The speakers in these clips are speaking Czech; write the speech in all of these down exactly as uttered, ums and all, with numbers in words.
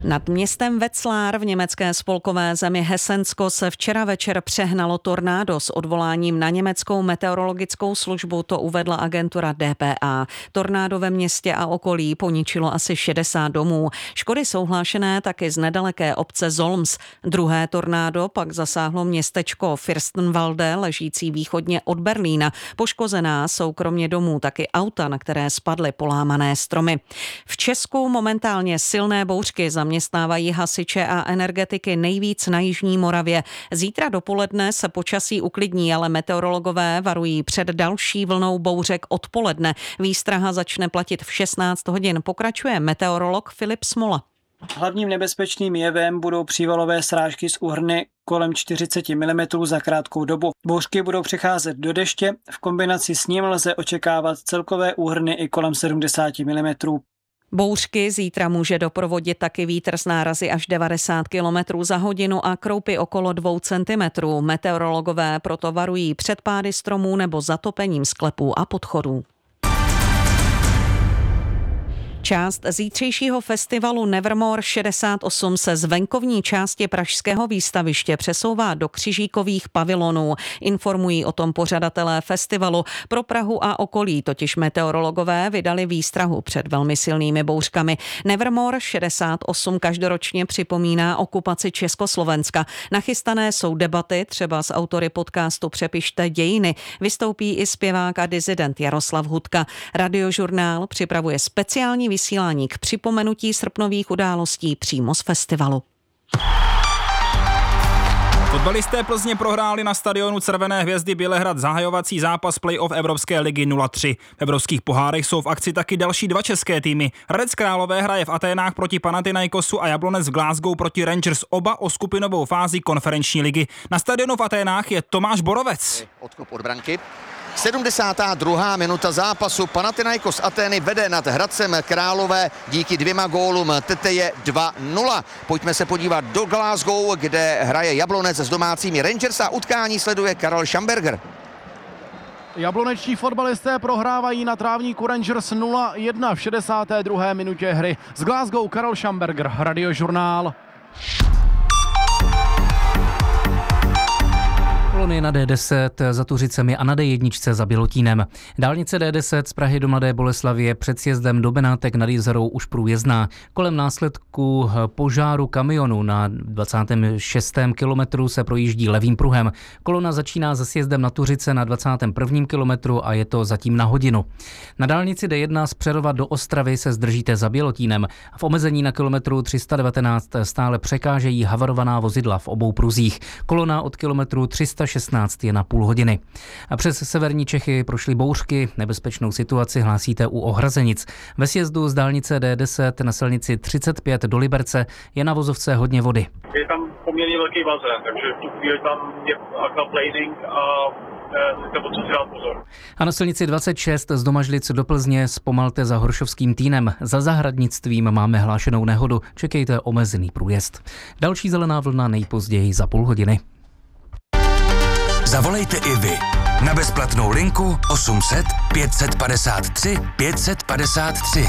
Nad městem Wetzlar v německé spolkové zemi Hesensko se včera večer přehnalo tornádo s odvoláním na německou meteorologickou službu, to uvedla agentura D P A. Tornádo ve městě a okolí poničilo asi šedesát domů. Škody jsou hlášené taky z nedaleké obce Solms. Druhé tornádo pak zasáhlo městečko Fürstenwalde, ležící východně od Berlína. Poškozená jsou kromě domů taky auta, na které spadly polámané stromy. V Česku momentálně silné bouřky zaměstnávají hasiče a energetiky nejvíc na jižní Moravě. Zítra dopoledne se počasí uklidní, ale meteorologové varují před další vlnou bouřek odpoledne. Výstraha začne platit v šestnáct hodin. Pokračuje meteorolog Filip Smola. Hlavním nebezpečným jevem budou přívalové srážky z úhrny kolem čtyřicet milimetrů za krátkou dobu. Bouřky budou přecházet do deště, v kombinaci s ním lze očekávat celkové úhrny i kolem sedmdesát milimetrů. Bouřky zítra může doprovodit taky vítr s nárazy až devadesát kilometrů za hodinu a kroupy okolo dvou centimetrů. Meteorologové proto varují před pády stromů nebo zatopením sklepů a podchodů. Část zítřejšího festivalu Nevermore šedesát osm se z venkovní části pražského výstaviště přesouvá do křižíkových pavilonů. Informují o tom pořadatelé festivalu. Pro Prahu a okolí totiž meteorologové vydali výstrahu před velmi silnými bouřkami. Nevermore šedesát osm každoročně připomíná okupaci Československa. Nachystané jsou debaty, třeba s autory podcastu Přepište dějiny. Vystoupí i zpěvák a disident Jaroslav Hudka. Radiožurnál připravuje speciální vysílání k připomenutí srpnových událostí přímo z festivalu. Fotbalisté Plzně prohráli na stadionu Červené hvězdy Bělehrad zahajovací zápas play-off Evropské ligy nula tři. V evropských pohárech jsou v akci taky další dva české týmy. Hradec Králové hraje v Aténách proti Panathinaikosu a Jablonec v Glasgow proti Rangers, oba o skupinovou fázi konferenční ligy. Na stadionu v Aténách je Tomáš Borovec. Odkop od branky. sedmdesátá druhá minuta zápasu. Panathinaikos Atény vede nad Hradcem Králové díky dvěma gólům Teteje dva nula. Pojďme se podívat do Glasgow, kde hraje Jablonec s domácími Rangers a utkání sleduje Karel Schamberger. Jablonečtí fotbalisté prohrávají na trávníku Rangers nula jedna v šedesáté druhé minutě hry. Z Glasgow Karel Schamberger, Radiožurnál. Kolony na D deset za Tuřicemi a na D jedna za Bělotínem. Dálnice D deset z Prahy do Mladé Boleslavi je před sjezdem do Benátek nad Jizerou už průjezdná. Kolem následku požáru kamionu na dvacátém šestém kilometru se projíždí levým pruhem. Kolona začíná za sjezdem na Tuřice na dvacátém prvním kilometru a je to zatím na hodinu. Na dálnici D jedna z Přerova do Ostravy se zdržíte za Bělotínem. V omezení na kilometru tři sta devatenáct stále překážejí havarovaná vozidla v obou pruzích. Kolona od kilometru tři sta šestnáct je na půl hodiny. A přes severní Čechy prošly bouřky, nebezpečnou situaci hlásíte u Ohrazenic. Ve sjezdu z dálnice D deset na silnici třicet pět do Liberce je na vozovce hodně vody. Je tam poměrně velký bazén, takže v tu chvíli tam je aquaplaning a nebo co si dát pozor. A na silnici dvacet šest z Domažlic do Plzně zpomalte za Horšovským Týnem. Za zahradnictvím máme hlášenou nehodu, čekejte omezený průjezd. Další zelená vlna nejpozději za půl hodiny. Zavolejte i vy na bezplatnou linku osm set pět set padesát tři pět set padesát tři.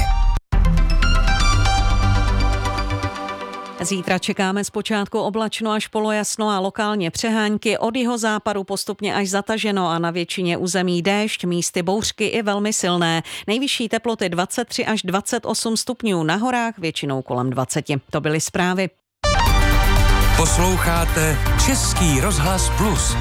Zítra čekáme zpočátku oblačno až polojasno a lokálně přehánky, od jihozápadu postupně až zataženo a na většině území déšť, místy bouřky i velmi silné. Nejvyšší teploty dvacet tři až dvacet osm stupňů, na horách většinou kolem dvacet. To byly zprávy. Posloucháte Český rozhlas Plus.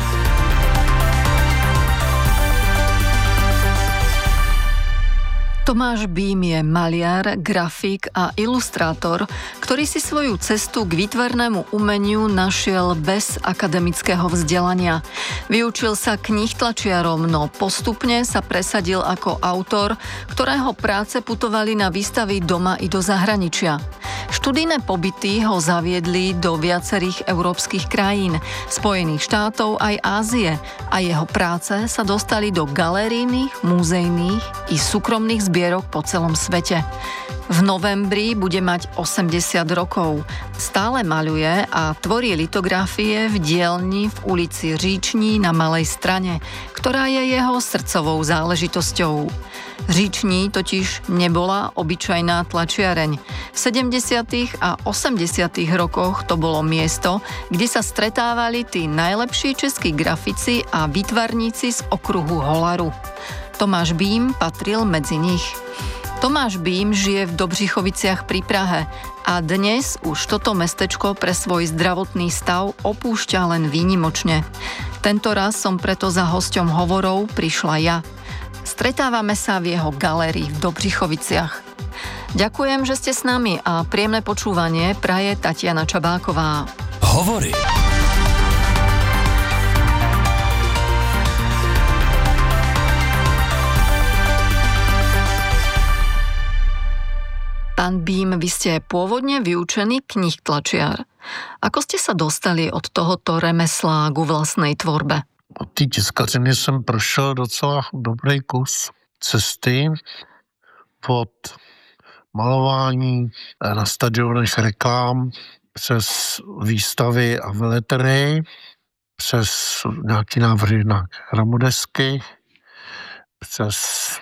Tomáš Bím je maliar, grafik a ilustrátor, ktorý si svoju cestu k výtvarnému umeniu našiel bez akademického vzdelania. Vyučil sa knihtlačiarom, no postupne sa presadil ako autor, ktorého práce putovali na výstavy doma i do zahraničia. Študijné pobyty ho zaviedli do viacerých európskych krajín, Spojených štátov aj Ázie a jeho práce sa dostali do galerijných, múzejných i súkromných zbierok po celom svete. V novembri bude mať osemdesiat rokov. Stále maľuje a tvorí litografie v dielni v ulici Říční na Malej Strane, ktorá je jeho srdcovou záležitosťou. Říční totiž nebola obyčajná tlačiareň. V sedemdesiatych a osemdesiatych rokoch to bolo miesto, kde sa stretávali tí najlepší českí grafici a výtvarníci z okruhu Holaru. Tomáš Bím patril medzi nich. Tomáš Bím žije v Dobřichoviciach pri Prahe a dnes už toto mestečko pre svoj zdravotný stav opúšťa len výnimočne. Tento raz som preto za hosťom hovorov prišla ja. Stretávame sa v jeho galérii v Dobřichoviciach. Ďakujem, že ste s nami a príjemné počúvanie praje Tatiana Čabáková. Hovory. Pán Bím, vy ste pôvodne vyučený knihtlačiar. Ako ste sa dostali od tohoto remesla ku vlastnej tvorbe? Od té tiskařiny jsem prošel docela dobrý kus cesty od malování na stadionech reklám přes výstavy a veletrhy, přes nějaký návrhy na hramodesky, přes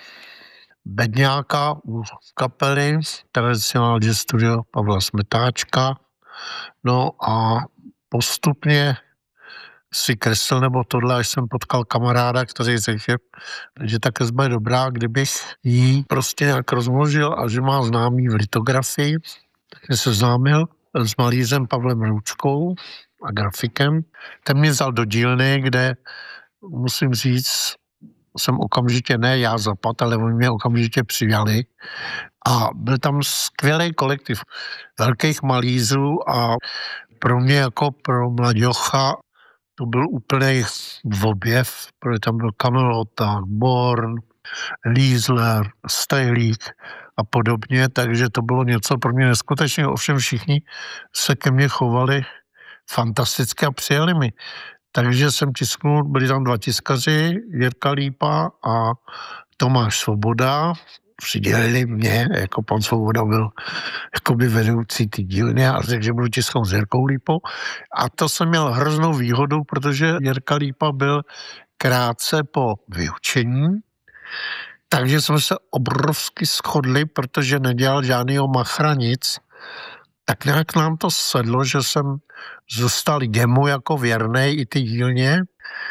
bedňáka u kapely, tradicionál jazz studio Pavla Smetáčka. No a postupně si kreslil nebo tohle, až jsem potkal kamaráda, který řekl, že ta kresba je dobrá, kdybych jí prostě nějak rozmnožil a že má známý v litografii. Tak jsem se známil s malířem Pavlem Roučkou a grafikem. Ten mě vzal do dílny, kde musím říct, jsem okamžitě, ne já zapad, ale oni mě okamžitě přijali. A byl tam skvělý kolektiv velkých malířů a pro mě jako pro mladěcha to byl úplný objev, protože tam byl Kamelota, Born, Liesler, Stejlík a podobně, takže to bylo něco pro mě neskutečné. Ovšem všichni se ke mně chovali fantasticky a přijeli mi. Takže jsem tisknul, byli tam dva tiskaři, Jirka Lípa a Tomáš Svoboda. Přidělili mě, jako pan Svoboda byl jakoby vedoucí ty dílny a řekl, že budu tisknout s Jirkou Lípou. A to jsem měl hroznou výhodu, protože Jirka Lípa byl krátce po vyučení, takže jsme se obrovsky shodli, protože nedělal žádnýho machra nic. Tak nějak nám to sedlo, že jsem zůstal jemu jako věrnej i ty dílně.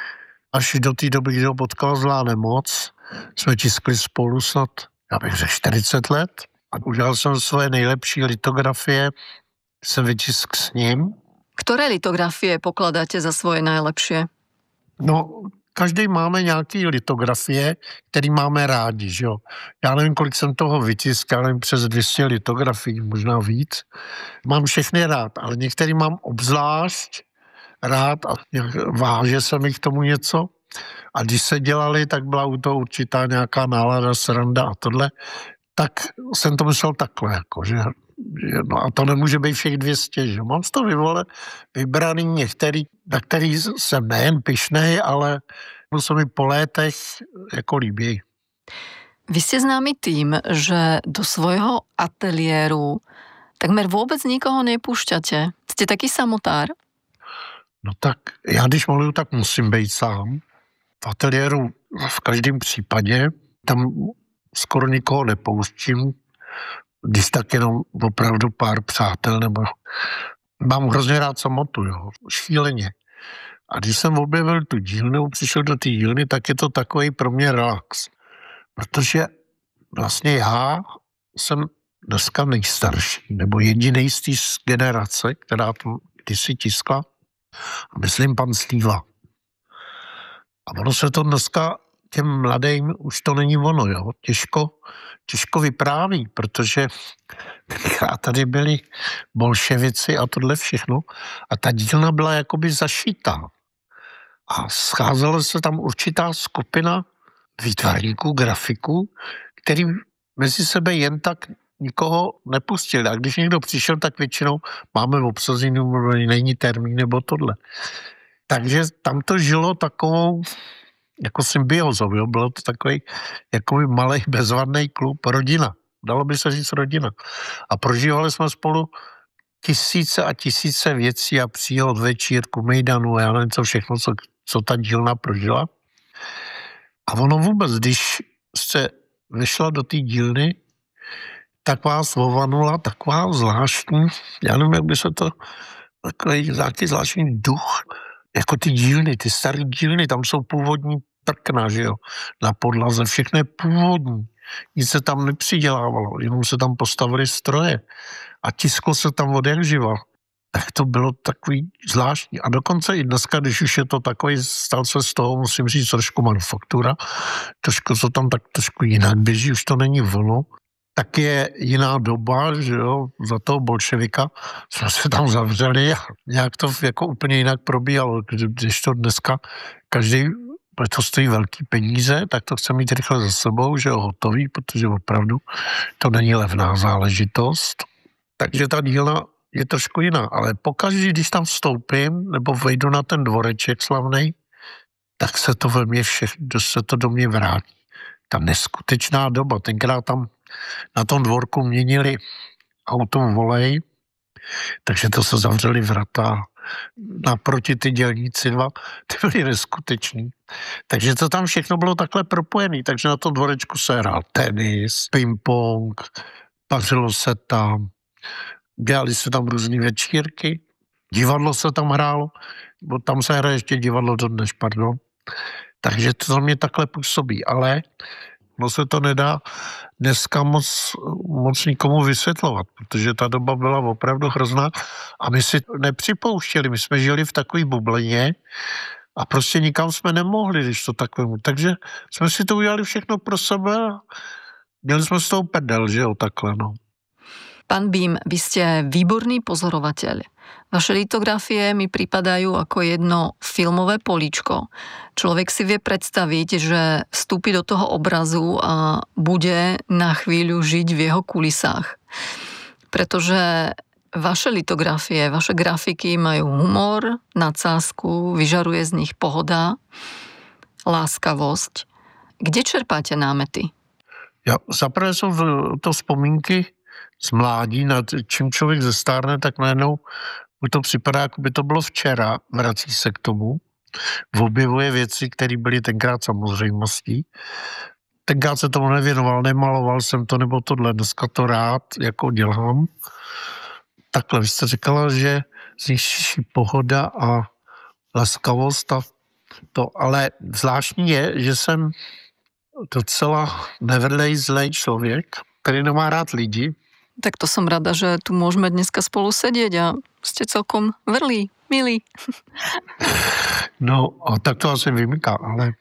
Až do té doby, kdy ho potkala zlá nemoc, jsme tiskli spolu snad, já bych řekl, čtyřicet let. A udělal jsem svoje nejlepší litografie, jsem vytisk s ním. Ktoré litografie pokladáte za svoje najlepšie? No, každý máme nějaký litografie, který máme rádi, že jo. Já nevím, kolik jsem toho vytiskal, nevím, přes dvě stě litografií, možná víc. Mám všechny rád, ale některý mám obzvlášť rád a váže se mi k tomu něco. A když se dělali, tak byla u toho určitá nějaká nálada, sranda a tohle. Tak jsem to myslel takhle, jako, že, že no a to nemůže být všech dvě stě, že mám z toho vyvole, vybraný některý, na který jsem nejen pyšnej, ale se mi po létech jako líbí. Vy ste známi tým, že do svojho ateliéru takmer vôbec nikoho nepúšťate. Ste taký samotár? No tak, já když maluju, tak musím být sám. V ateliéru v každém případě, tam skoro nikoho nepouštím, když tak jenom opravdu pár přátel, nebo mám hrozně rád samotu, jo, šíleně. A když jsem objevil tu dílnu, přišel do té dílny, tak je to takový pro mě relax. Protože vlastně já jsem dneska nejstarší, nebo jedinej z té generace, která to kdysi tiskla, a myslím pan Slíva. A ono se to dneska těm mladým už to není ono, jo. Těžko, těžko vypráví, protože tady byli bolševici a tohle všechno a ta dílna byla jakoby zašitá. A scházela se tam určitá skupina výtvarníků, grafiků, který mezi sebe jen tak nikoho nepustili. A když někdo přišel, tak většinou máme obsazení, není termín nebo tohle. Takže tam to žilo takovou jako symbiozou, jo? Bylo to takový jakoby malej bezvadný klub, rodina. Dalo by se říct rodina. A prožívali jsme spolu tisíce a tisíce věcí a příhod, večírku, mejdanu a já nevím, co všechno, co, co ta dílna prožila. A ono vůbec, když se vyšla do té dílny, taková slovanula, taková zvláštní, já nevím, jak by se to, takový nějaký zvláštní duch, jako ty dílny, ty staré dílny, tam jsou původní prkna, že jo, na podlaze, všechno je původní. Nic se tam nepřidělávalo, jenom se tam postavily stroje a tisklo se tam od jak živa. Tak to bylo takový zvláštní. A dokonce i dneska, když už je to takový, stal se z toho, musím říct, trošku manufaktura, trošku to tam tak trošku jinak běží, už to není vlno, tak je jiná doba, že jo, za toho bolševika jsme se tam zavřeli a nějak to jako úplně jinak probíhalo, když to dneska každý, to stojí velký peníze, tak to chce mít rychle za sebou, že jo, hotový, protože opravdu to není levná záležitost. Takže ta dílna je trošku jiná, ale pokaždé, když tam vstoupím nebo vejdu na ten dvoreček slavnej, tak se to ve mně všechno, se to do mě vrátí. Ta neskutečná doba, tenkrát tam na tom dvorku měnili autom volej, takže to se zavřeli vrata naproti ty dělníci dva, ty byly neskutečný. Takže to tam všechno bylo takhle propojené, takže na tom dvorečku se hrál tenis, ping-pong, pařilo se tam, dělali se tam různý večírky, divadlo se tam hrálo, bo tam se hraje ještě divadlo dodnes, pardon. Takže to mě takhle působí, ale no se to nedá dneska moc, moc nikomu vysvětlovat, protože ta doba byla opravdu hrozná a my si nepřipouštěli, my jsme žili v takové bublině a prostě nikam jsme nemohli, když to takovému. Takže jsme si to udělali všechno pro sebe a měli jsme z toho prdel, že jo, takhle, no. Pán Bím, vy ste výborný pozorovateľ. Vaše litografie mi pripadajú ako jedno filmové políčko. Človek si vie predstaviť, že vstúpi do toho obrazu a bude na chvíľu žiť v jeho kulisách. Pretože vaše litografie, vaše grafiky majú humor, nadsázku, vyžaruje z nich pohoda, láskavosť. Kde čerpáte námety? Ja, zaprvé sú to vzpomínky z mládí, nad čím člověk zestárne, tak najednou mu to připadá, jako by to bylo včera, vrací se k tomu, objevuje věci, které byly tenkrát samozřejmostí. Tenkrát se tomu nevěnoval, nemaloval jsem to, nebo tohle, dneska to rád jako dělám. Takhle, vy jste říkala, že znižší pohoda a laskavost a to, ale zvláštní je, že jsem docela nevedlej zlej člověk, který nemá rád lidi. Tak to som rada, že tu môžeme dneska spolu sedieť a ste celkom vrlí, milí. No, a tak to asi vymyká, ale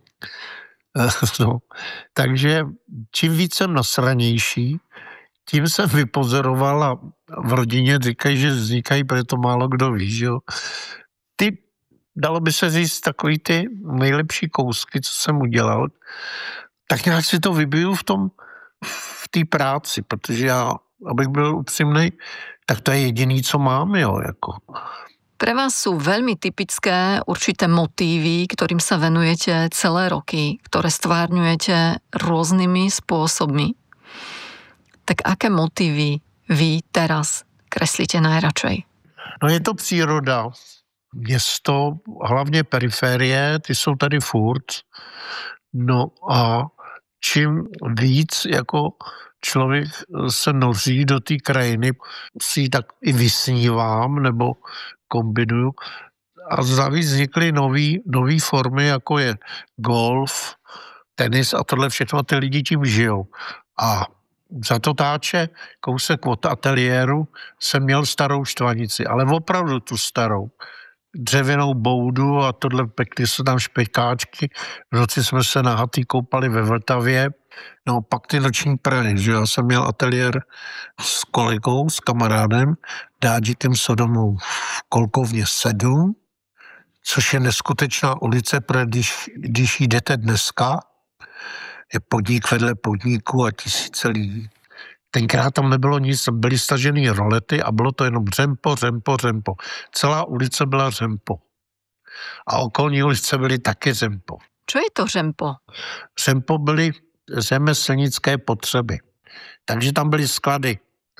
no, takže čím víc jsem nasranější, tím jsem vypozoroval a v rodině říkají, že vznikají, protože to málo kdo ví, že jo. Ty, dalo by se říct, takový ty nejlepší kousky, co jsem udělal, tak nějak si to vybiju v tom, v té práci, protože já, abych byl upřímnej, tak to je jediný, co mám, jo, jako. Pre vás sú veľmi typické určité motívy, ktorým sa venujete celé roky, ktoré stvárňujete rôznymi spôsobmi. Tak aké motívy vy teraz kreslíte najradšej? No je to příroda, město, hlavně periférie, ty jsou tady furt. No a čím víc jako člověk se noří do té krajiny, si ji tak i vysnívám nebo kombinuju. A závis vznikly nový, nový formy, jako je golf, tenis a tohle všechno, ty lidi tím žijou. A za to táče kousek od ateliéru jsem měl starou štvanici, ale opravdu tu starou. Dřevěnou boudu a tohle, pekly se tam špekáčky. V noci jsme se nahatý koupali ve Vltavě. No pak ty noční prany, že já jsem měl ateliér s kolegou, s kamarádem, Dádžitem Sodomou v Kolkovně sedm, což je neskutečná ulice, protože když, když jdete dneska, je podnik vedle podniku a tisíce lidí. Tenkrát tam nebylo nic, byly stažený rolety a bylo to jenom řempo, řempo, řempo. Celá ulice byla řempo. A okolní ulice byly taky řempo. Čo je to řempo? Řempo byly řemeslnické potřeby. Takže tam byly sklady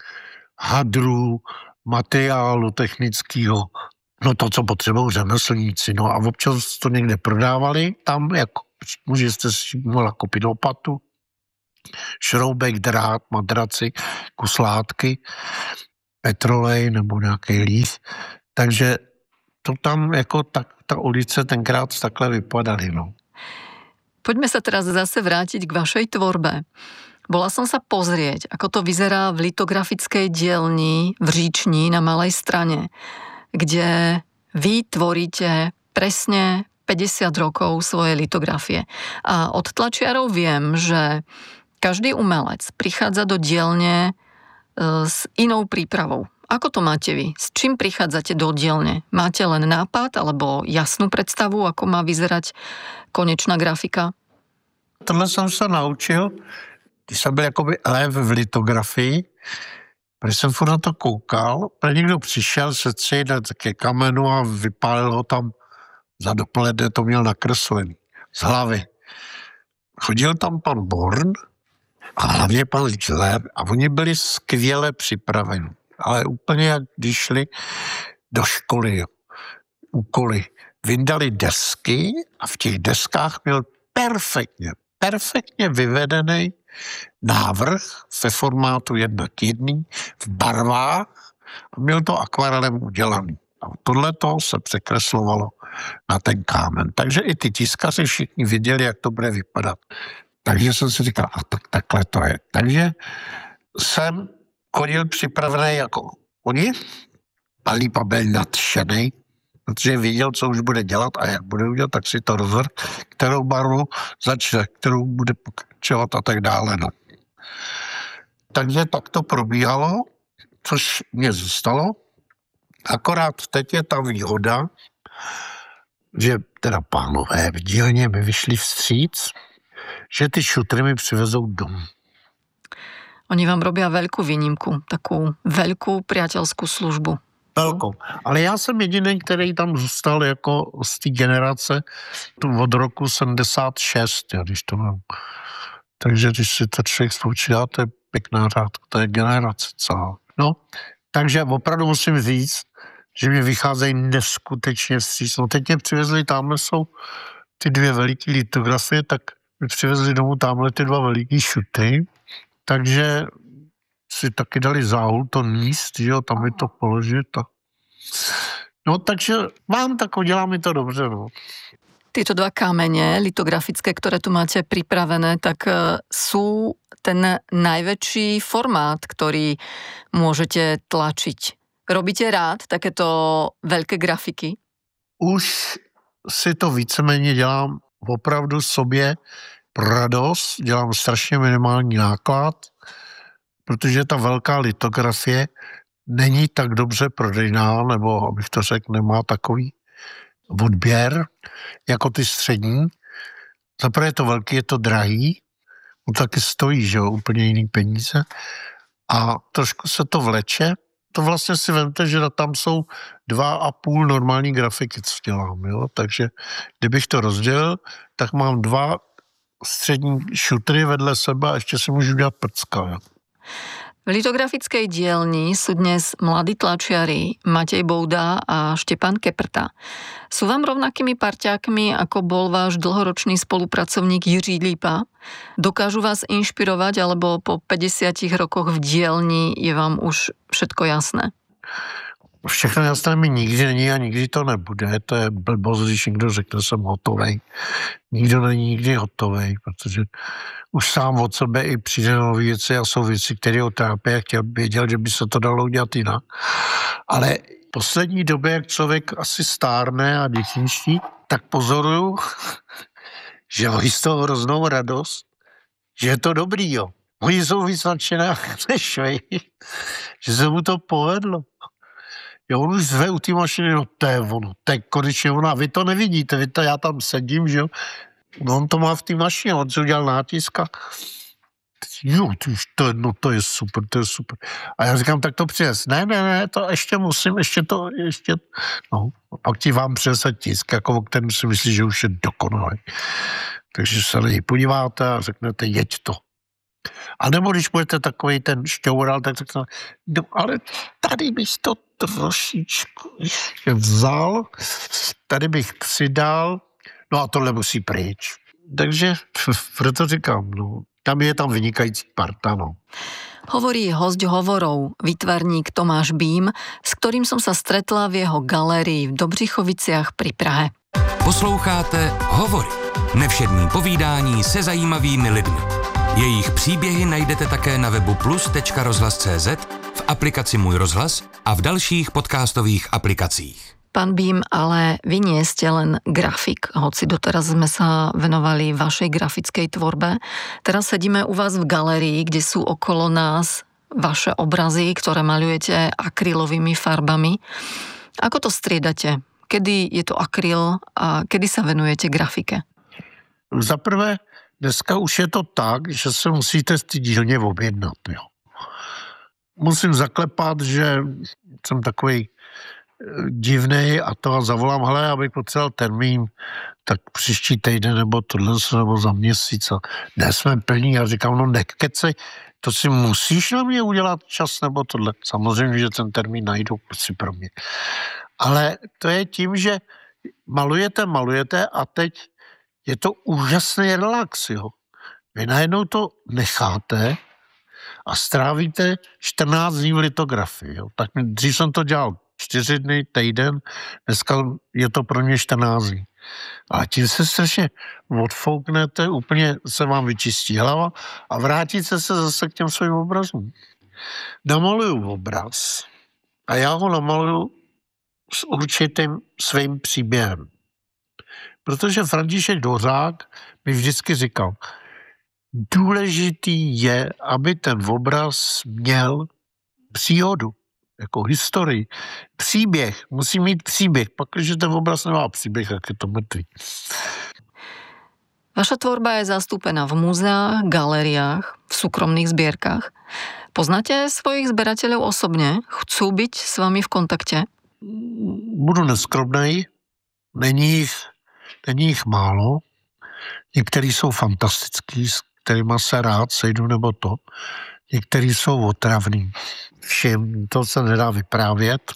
hadrů, materiálu technického, no to, co potřebují řemeslníci. No a občas to někde prodávali, tam jako můžete si mohla koupit lopatu, šroubek, drát, madraci, kuslátky, petrolej nebo nějaký líh. Takže to tam jako tak, ta ulice tenkrát takhle vypadaly. No. Poďme sa teraz zase vrátiť k vašej tvorbe. Bola som sa pozrieť, ako to vyzerá v litografickej dielni v Říční na Malej Strane, kde vy tvoríte presne päťdesiat rokov svoje litografie. A od tlačiarov viem, že každý umelec prichádza do dielne s inou prípravou. Ako to máte vy? S čím prichádzate do dielne? Máte len nápad alebo jasnú predstavu, ako má vyzerať konečná grafika? Tohle jsem se naučil, když jsem byl jakoby lev v litografii, protože jsem furt na to koukal, a někdo přišel se třídat ke kamenu a vypálil ho tam za dopoledne, to měl nakreslený z hlavy. Chodil tam pan Born a hlavně pan Lichler a oni byli skvěle připraveni. Ale úplně jak když šli do školy, jo. Úkoly. Vyndali desky a v těch deskách měl perfektně, perfektně vyvedený návrh ve formátu jedna k jedný, v barvách a měl to akvarelem udělaný. A tohle to se překreslovalo na ten kámen. Takže i ty tiskaři všichni viděli, jak to bude vypadat. Takže jsem si říkal, a tak, takhle to je. Takže jsem chodil připravený jako oni, a Lípa byl nadšený, protože věděl, co už bude dělat a jak bude udělat, tak si to rozhodl, kterou barvu začne, kterou bude pokračovat a tak dále. No. Takže tak to probíhalo, což mě zůstalo. Akorát teď je ta výhoda, že teda pánové v dílně mi vyšli vstříc, že ty šutry mi přivezou domů. Oni vám robia veľkú výnimku, takú veľkú priateľskú službu. Velkou. Ale já jsem jediný, který tam zůstal jako z té generace tu od roku sedmdesát šest, já, když to mám. Takže když si to člověk spočítá, to je pěkná řádka, to je generace celá. No, takže opravdu musím říct, že mě vycházejí neskutečně vstříc. No teď mě přivezli, tamhle jsou ty dvě veliký litografie, tak mi přivezli domů tamhle ty dva veliký šuty, takže si taky dali záhul to míst, že jo, tam je to položit. A... No takže mám tak, dělá mi to dobře, no. Tieto dva kamene litografické, ktoré tu máte pripravené, tak sú ten najväčší formát, ktorý môžete tlačiť. Robíte rád takéto veľké grafiky? Už si to víceméně dělám opravdu sobě pro radost, dělám strašně minimální náklad, protože ta velká litografie není tak dobře prodejná, nebo abych to řekl, nemá takový odběr jako ty střední. Zaprvé je to velký, je to drahý, no taky stojí, že jo, úplně jiný peníze a trošku se to vleče. To vlastně si vemte, že tam jsou dva a půl normální grafiky, co dělám, jo, takže kdybych to rozdělil, tak mám dva střední šutry vedle sebe a ještě si můžu dělat prcka, jo. V litografickej dielni sú dnes mladí tlačiari Matej Bouda a Štepan Keprta. Sú vám rovnakými parťákmi, ako bol váš dlhoročný spolupracovník Jiří Lípa? Dokážu vás inšpirovať, alebo po päťdesiatich rokoch v dielni je vám už všetko jasné? Všechno jasné mi nikdy není a nikdy to nebude. To je blbost, když někdo řekne, že jsem hotovej. Nikdo není nikdy hotovej, protože už sám od sebe i přijde nové věci a jsou věci, které ho trápí a chtěl věděl, že by se to dalo udělat jinak. Ale v poslední době, jak člověk asi stárne a dětinští, tak pozoruju, že mají z toho hroznou radost, že je to dobrý, jo. Oni jsou víc nadšené než vy, že se mu to povedlo. Jo, on už zve u té mašiny, no to je ono, to je konečně ono, a vy to nevidíte, vy to, já tam sedím, že jo, no on to má v té mašině, on si udělal nátisk a jo, to, no to je super, to je super. A já říkám, tak to přines, ne, ne, ne, to ještě musím, ještě to, ještě, no, a pak ti vám přinese tisk, jako o kterém si myslí, že už je dokonalý. Takže se na něj podíváte a řeknete, jeď to. A nebo když budete takový ten šťoural, tak řeknete, no ale tady bych to trošičku ještě vzal, tady bych přidal, no a tohle musí pryč. takže proto říkám, no, tam je tam vynikající parta, no. Hovorí hosť hovorov, výtvarník Tomáš Bím, s ktorým som sa stretla v jeho galérii v Dobřichoviciach pri Prahe. Posloucháte Hovory. Nevšední povídání se zajímavými lidmi. Jejich příběhy najdete také na webu plus tečka rozhlas tečka cé zet, v aplikaci Můj rozhlas a v dalších podcastových aplikacích. Pán Bím, ale vy nie ste len grafik, hoci doteraz sme sa venovali vašej grafickej tvorbe. Teraz sedíme u vás v galérii, kde sú okolo nás vaše obrazy, ktoré maľujete akrylovými farbami. Ako to striedate? Kedy je to akryl a kedy sa venujete grafike? Za prvé, dneska už je to tak, že se musíte z té dílně objednat. Jo. Musím zaklepat, že jsem takovej divnej a to zavolám, hele, abych potřeboval termín, tak příští týden nebo tohle nebo za měsíc. A dnes jsme plní a říkám, no nekecej, to si musíš na mě udělat čas nebo tohle. Samozřejmě, že ten termín najdu si pro mě. Ale to je tím, že malujete, malujete a teď je to úžasný relax, jo. Vy najednou to necháte a strávíte čtrnáct dní v litografii, jo. Tak dřív jsem to dělal čtyři dny, týden, dneska je to pro mě čtrnáct dní. A tím se strašně odfouknete, úplně se vám vyčistí hlava a vrátíte se zase k těm svým obrazům. Namaluju obraz a já ho namaluju s určitým svým příběhem. Protože František Dvořák mi vždycky říkal, důležitý je, aby ten obraz měl příhodu, jako historii. Příběh, musí mít příběh. Pak, když ten obraz nemá příběh, tak je to mrtvý. Vaša tvorba je zastúpená v múzeách, galériách, v súkromných zbierkach. Poznáte svojich zberateľov osobne? Chcú byť s vami v kontakte? Budu neskromnej. Není jich, není jich málo. Některý jsou fantastický, s kterýma se rád sejdu nebo to. Některý jsou otravný. Všem, to se nedá vyprávět.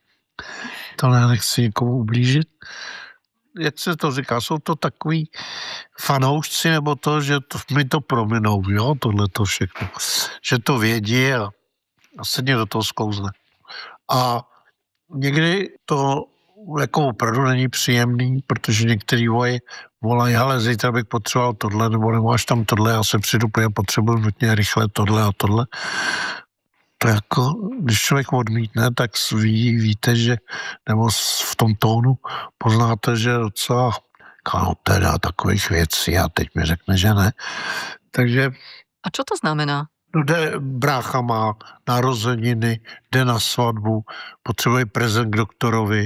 To nechci nikomu ublížit. Jak se to říká, jsou to takový fanoušci, nebo to, že to, mi to prominou, jo, tohle to všechno. Že to vědí a, a se mě do toho sklouzne. A někdy to jako opravdu není příjemný, protože některý volají, volají, ale zítra bych potřeboval tohle, nebo nemáš tam tohle, já se přijdu, já potřebuji nutně rychle tohle a tohle. To jako, když člověk odmítne, tak ví, víte, že, nebo v tom tónu poznáte, že docela, no teda takových věcí a teď mi řekne, že ne. Takže... A čo to znamená? No, jde, brácha má narozeniny, jde na svatbu, potřebuje prezent k doktorovi.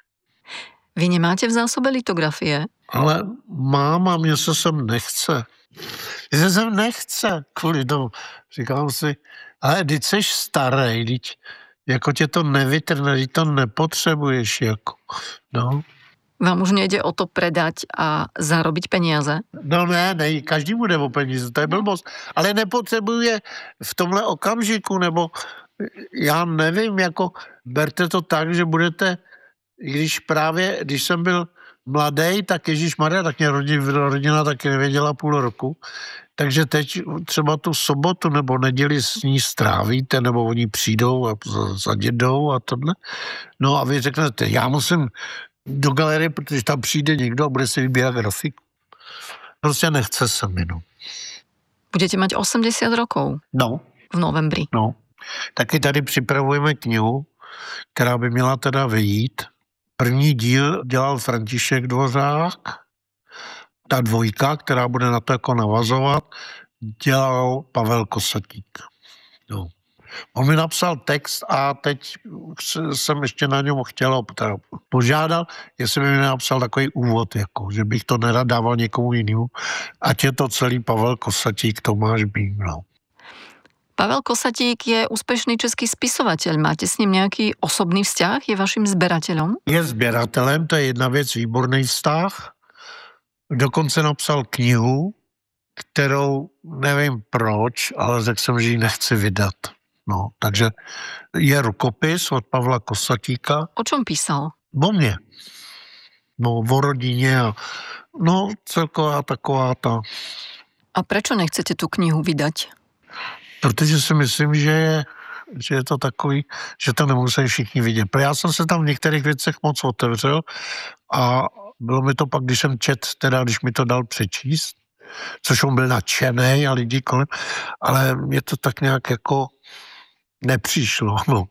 Vy nemáte v zásobe litografie? Ale mám a mě se sem nechce. Mně se sem nechce kvůli tomu. Říkám si, ale když jsi starý, když jako tě to nevytrne, když to nepotřebuješ, jako, no. Vám už nejde o to predať a zarobiť peniaze? No ne, ne, každý bude o peníze, to je blbost. Ale nepotřebuje v tomhle okamžiku, nebo já nevím, jako berte to tak, že budete, když právě, když jsem byl mladý, tak ježišmarja, tak mě rodina, rodina taky nevěděla půl roku. Takže teď třeba tu sobotu nebo neděli s ní strávíte, nebo oni přijdou a za dědou a tohle. No a vy řeknete, já musím do galerie, protože tam přijde někdo a bude si vybírat grafiku. Prostě nechce se mi, no. Budete mať osemdesiat rokov? No. V novembri? No. Taky tady připravujeme knihu, která by měla teda vyjít. První díl dělal František Dvořák. Ta dvojka, která bude na to jako navazovat, dělal Pavel Kosatík. No. On mi napsal text a teď jsem ještě na něm chtěl, teda požádal, jestli by mi napsal takový úvod, jako, že bych to nerad dával někomu jinému, ať je to celý Pavel Kosatík, Tomáš Bím. No. Pavel Kosatík je úspešný český spisovateľ. Máte s ním nějaký osobný vzťah? Je vaším sberateľom? Je sběratelem, to je jedna věc, výborný vztah. Dokonce napsal knihu, kterou nevím proč, ale řekl jsem, že ji nechci vydat. No, takže je rukopis od Pavla Kosatíka. O čom písal? O mně. No, o rodině a No, celková taková ta. A prečo nechcete tu knihu vydať? Protože si myslím, že je, že je to takový, že to nemusí všichni vidět. Já jsem se tam v některých věcech moc otevřel a bylo mi to pak, když jsem čet, teda když mi to dal přečíst, což on byl nadšenej a lidi kolem, ale mě to tak nějak jako nepřišlo. No,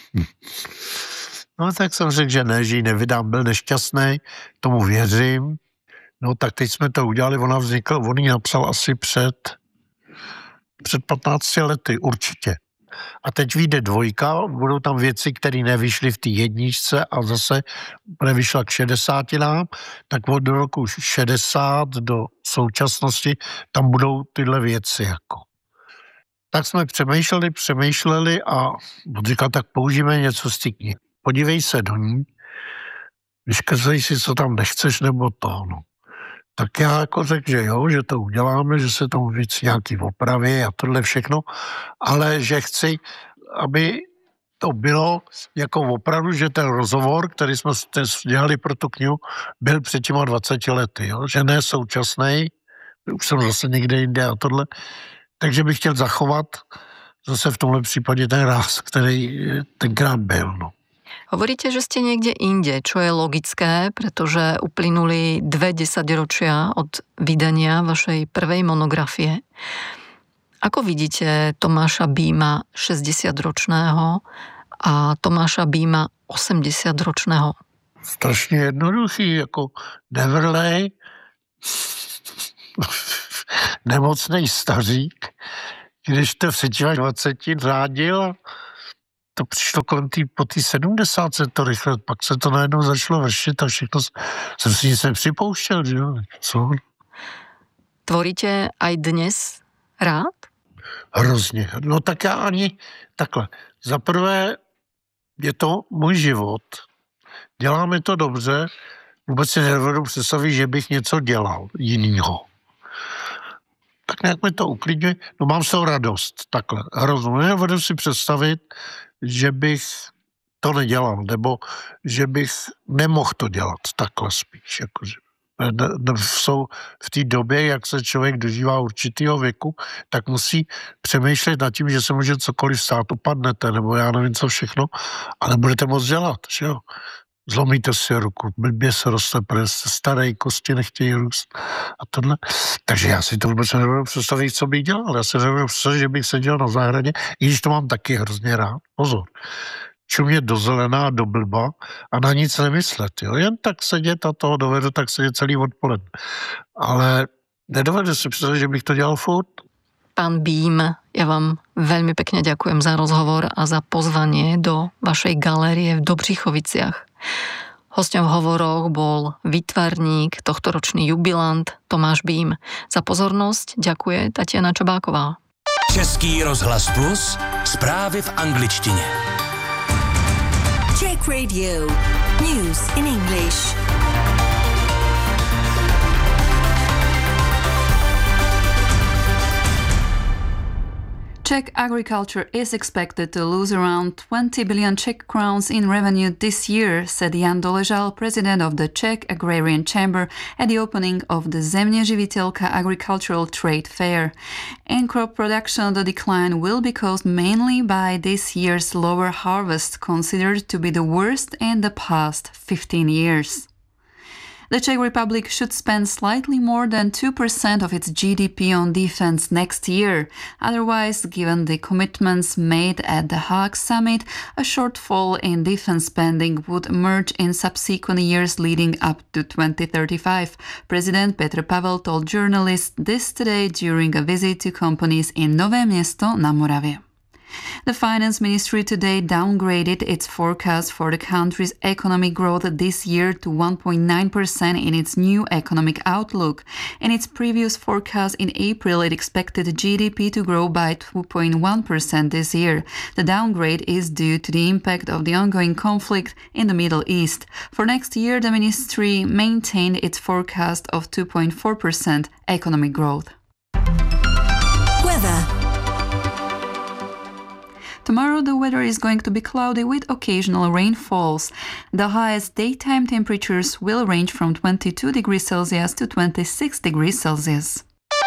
no tak jsem řekl, že ne, že ji nevydám, byl nešťastný, tomu věřím. No tak teď jsme to udělali, ona vznikla, on ji napsal asi před, před patnácti lety, určitě. A teď vyjde dvojka, budou tam věci, které nevyšly v té jedničce a zase nevyšla k šedesátinám, tak od roku šedesát do současnosti tam budou tyhle věci jako. Tak jsme přemýšleli, přemýšleli a říkal, tak použijeme něco z té knihy. Podívej se do ní, vyškrtej si, co tam nechceš, nebo to, no. Tak já jako řekl, že jo, že to uděláme, že se tam víc nějaký opravy a tohle všechno, ale že chci, aby to bylo jako opravdu, že ten rozhovor, který jsme dělali pro tu knihu, byl před těma dvaceti lety, jo? Že ne současnej, už jsem zase někde jinde a tohle, takže bych chtěl zachovat zase v tomhle případě ten ráz, který tenkrát byl, no. Hovoríte, že ste niekde inde, čo je logické, pretože uplynuli dve desaťročia od vydania vašej prvej monografie. Ako vidíte Tomáša Bíma šesťdesiatročného a Tomáša Bíma osemdesiatročného? Strašně jednoduchý, jako nevrlej, nemocnej stařík, když to v dvaceti řádil, to přišlo kolem tý, po té sedmdesátce to rychle, pak se to najednou začalo vršit a všechno jsem si nic nepřipouštěl, že jo, co? Tvoríte aj dnes rád? Hrozně, no tak já ani takhle. Za prvé je to můj život, děláme to dobře, vůbec si nedovedu představit, že bych něco dělal jinýho. Tak nějak mi to uklidňuje, no mám z toho radost, takhle, hroznou, nedovedu si představit, že bych to nedělal, nebo že bych nemohl to dělat, takhle spíš. Jakože. Jsou v té době, jak se člověk dožívá určitého věku, tak musí přemýšlet nad tím, že se může cokoliv stát, upadnete, nebo já nevím co všechno, a nebudete moc dělat, že jo. Zlomíte si ruku, blbě se roste pres, staré kosti nechtějí růst a tohle. Takže já si to vůbec nedovedu představit, co bych dělal. Já si nedovedu představit, že bych seděl na zahradě, i když to mám taky hrozně rád. Pozor. Čumět do zelená, do blba a na nic nemyslet. Jo? Jen tak sedět a toho dovedu, tak sedět celý odpoledne. Ale nedovedu si představit, že bych to dělal furt. Pán Bím, ja vám veľmi pekne ďakujem za rozhovor a za pozvanie do vašej galérie v Dobřichoviciach. Hosťom v hovoroch bol výtvarník, tohtoročný jubilant Tomáš Bím. Za pozornosť ďakuje Tatiana Čabáková. Český rozhlas Plus, zprávy v angličtině. Czech Radio, news in English. Czech agriculture is expected to lose around twenty billion Czech crowns in revenue this year, said Jan Doležal, president of the Czech Agrarian Chamber, at the opening of the Zemně živitelka agricultural trade fair. In crop production, the decline will be caused mainly by this year's lower harvest, considered to be the worst in the past fifteen years. The Czech Republic should spend slightly more than two percent of its G D P on defense next year. Otherwise, given the commitments made at the Hague summit, a shortfall in defense spending would emerge in subsequent years leading up to twenty thirty-five. President Petr Pavel told journalists this today during a visit to companies in Nové Město na Moravě. The Finance Ministry today downgraded its forecast for the country's economic growth this year to one point nine percent in its new economic outlook. In its previous forecast in April, it expected G D P to grow by two point one percent this year. The downgrade is due to the impact of the ongoing conflict in the Middle East. For next year, the ministry maintained its forecast of two point four percent economic growth. Weather. Tomorrow the weather is going to be cloudy with occasional rainfalls. The highest daytime temperatures will range from twenty-two degrees Celsius to twenty-six degrees Celsius.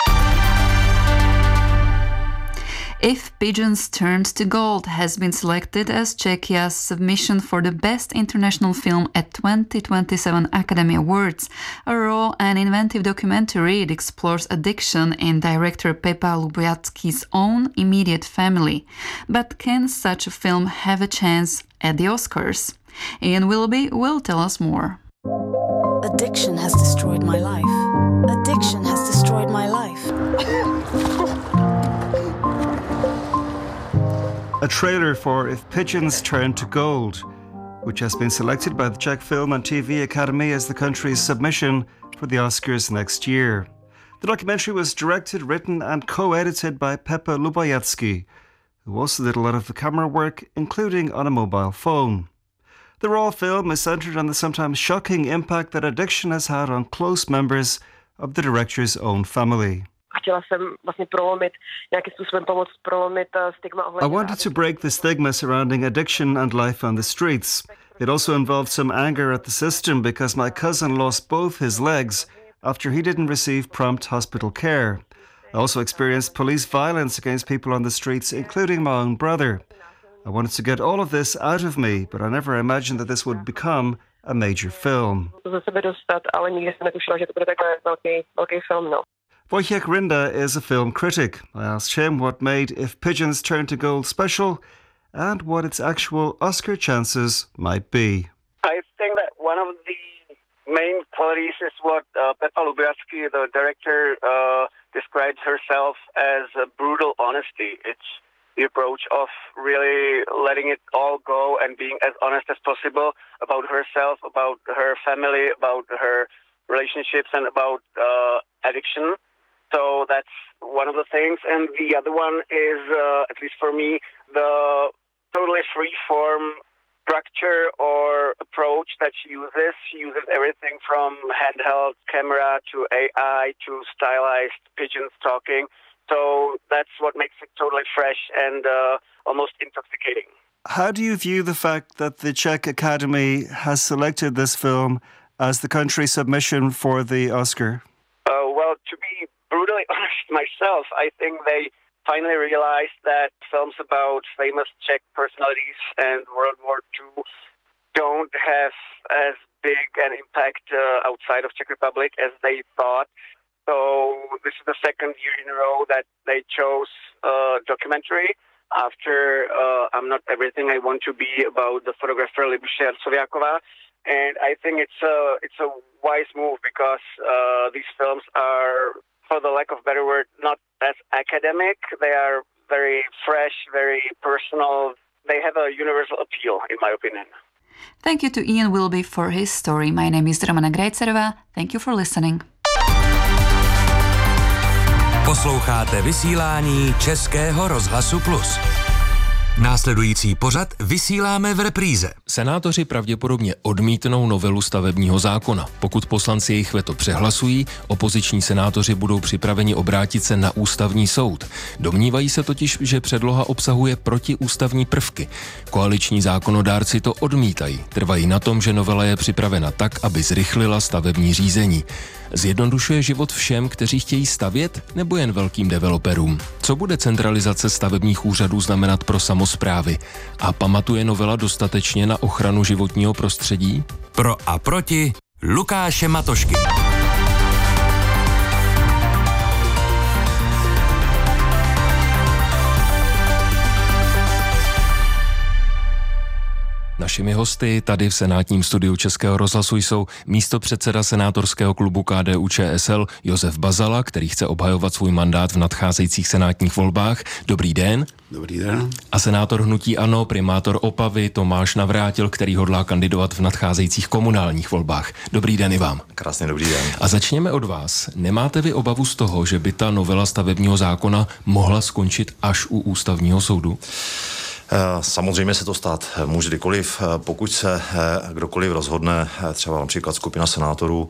If Pigeons Turned to Gold has been selected as Czechia's submission for the Best International Film at twenty twenty-seven Academy Awards. A raw and inventive documentary, it explores addiction in director Pepa Lubiacki's own immediate family. But can such a film have a chance at the Oscars? Ian Willoughby will tell us more. Addiction has destroyed my life. Addiction has destroyed my life. A trailer for If Pigeons Turn to Gold, which has been selected by the Czech Film and T V Academy as the country's submission for the Oscars next year. The documentary was directed, written and co-edited by Pepa Lubiacki, who also did a lot of the camera work, including on a mobile phone. The raw film is centered on the sometimes shocking impact that addiction has had on close members of the director's own family. I wanted to break the stigma surrounding addiction and life on the streets. It also involved some anger at the system because my cousin lost both his legs after he didn't receive prompt hospital care. I also experienced police violence against people on the streets, including my own brother. I wanted to get all of this out of me, but I never imagined that this would become a major film. Wojciech Rinda is a film critic. I asked him what made If Pigeons Turn to Gold special and what its actual Oscar chances might be. I think that one of the main qualities is what uh, Pepa Lubiacki, the director, uh, describes herself as a brutal honesty. It's the approach of really letting it all go and being as honest as possible about herself, about her family, about her relationships, and about uh, addiction. So that's one of the things. And the other one is, uh, at least for me, the totally free-form structure or approach that she uses. She uses everything from handheld camera to A I to stylized pigeons talking. So that's what makes it totally fresh and uh, almost intoxicating. How do you view the fact that the Czech Academy has selected this film as the country's submission for the Oscar? Uh, well, to be brutally honest myself, I think they finally realized that films about famous Czech personalities and World War Two don't have as big an impact uh, outside of Czech Republic as they thought. So this is the second year in a row that they chose a documentary after uh, I'm Not Everything I Want to Be about the photographer Libuše Sovětková. And I think it's a, it's a wise move because uh, these films are, for the lack of a better word, not as academic. They are very fresh, very personal. They have a universal appeal, in my opinion. Thank you to Ian Willoughby for his story. My name is Romana Grejcerová. Thank you for listening. Posloucháte vysílání Českého rozhlasu Plus. Následující pořad vysíláme v repríze. Senátoři pravděpodobně odmítnou novelu stavebního zákona. Pokud poslanci jejich veto přehlasují, opoziční senátoři budou připraveni obrátit se na ústavní soud. Domnívají se totiž, že předloha obsahuje protiústavní prvky. Koaliční zákonodárci to odmítají. Trvají na tom, že novela je připravena tak, aby zrychlila stavební řízení. Zjednodušuje život všem, kteří chtějí stavět, nebo jen velkým developerům? Co bude centralizace stavebních úřadů znamenat pro samosprávy? A pamatuje novela dostatečně na ochranu životního prostředí? Pro a proti Lukáše Matošky. Našimi hosty tady v senátním studiu Českého rozhlasu jsou místopředseda senátorského klubu K D U Č S L Josef Bazala, který chce obhajovat svůj mandát v nadcházejících senátních volbách. Dobrý den. Dobrý den. A senátor hnutí ANO, primátor Opavy Tomáš Navrátil, který hodlá kandidovat v nadcházejících komunálních volbách. Dobrý den i vám. Krásně dobrý den. A začněme od vás. Nemáte vy obavu z toho, že by ta novela stavebního zákona mohla skončit až u ústavního soudu? Samozřejmě se to stát může kdykoliv, pokud se kdokoliv rozhodne, třeba například skupina senátorů,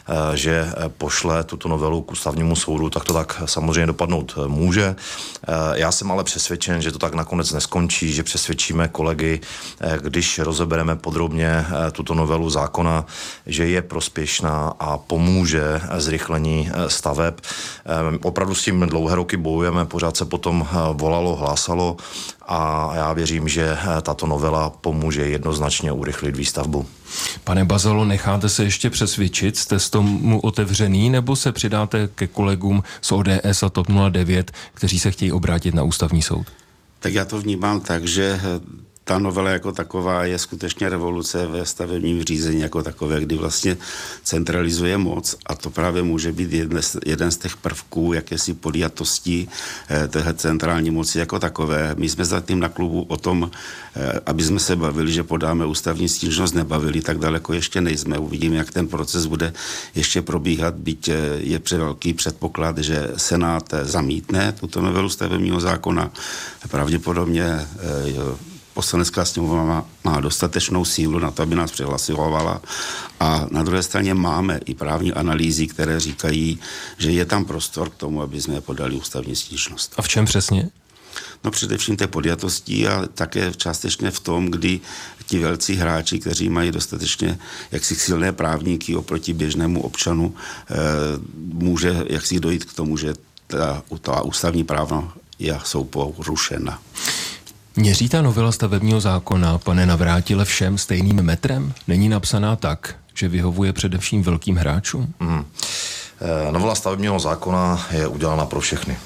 že pošle tuto novelu k ústavnímu soudu, tak to tak samozřejmě dopadnout může. Já jsem ale přesvědčen, že to tak nakonec neskončí, že přesvědčíme kolegy, když rozebereme podrobně tuto novelu zákona, že je prospěšná a pomůže zrychlení staveb. Opravdu s tím dlouhé roky bojujeme, pořád se potom volalo, hlásalo a já věřím, že tato novela pomůže jednoznačně urychlit výstavbu. Pane Bazalo, necháte se ještě přesvědčit? Jste s tomu otevřený, nebo se přidáte ke kolegům z O D S a TOP nula devět, kteří se chtějí obrátit na ústavní soud? Tak já to vnímám tak, že ta novela jako taková je skutečně revoluce ve stavebním řízení jako takové, kdy vlastně centralizuje moc a to právě může být jeden z, jeden z těch prvků jakési podjatosti eh, téhle centrální moci jako takové. My jsme zatím na klubu o tom, eh, aby jsme se bavili, že podáme ústavní stížnost, nebavili, tak daleko ještě nejsme. Uvidíme, jak ten proces bude ještě probíhat, byť eh, je velký předpoklad, že Senát eh, zamítne tuto novelu stavebního zákona. Pravděpodobně eh, Poslanecká sněmovna má, má dostatečnou sílu na to, aby nás přehlasovala a na druhé straně máme i právní analýzy, které říkají, že je tam prostor k tomu, aby jsme podali ústavní stížnost. A v čem přesně? No především té podjatostí a také částečně v tom, kdy ti velcí hráči, kteří mají dostatečně jaksi silné právníky oproti běžnému občanu, eh, může jaksi dojít k tomu, že ta, ta ústavní práva jsou porušena. Měří ta novela stavebního zákona, pane Navrátile, všem stejným metrem? Není napsaná tak, že vyhovuje především velkým hráčům? Hmm. Novela stavebního zákona je udělána pro všechny.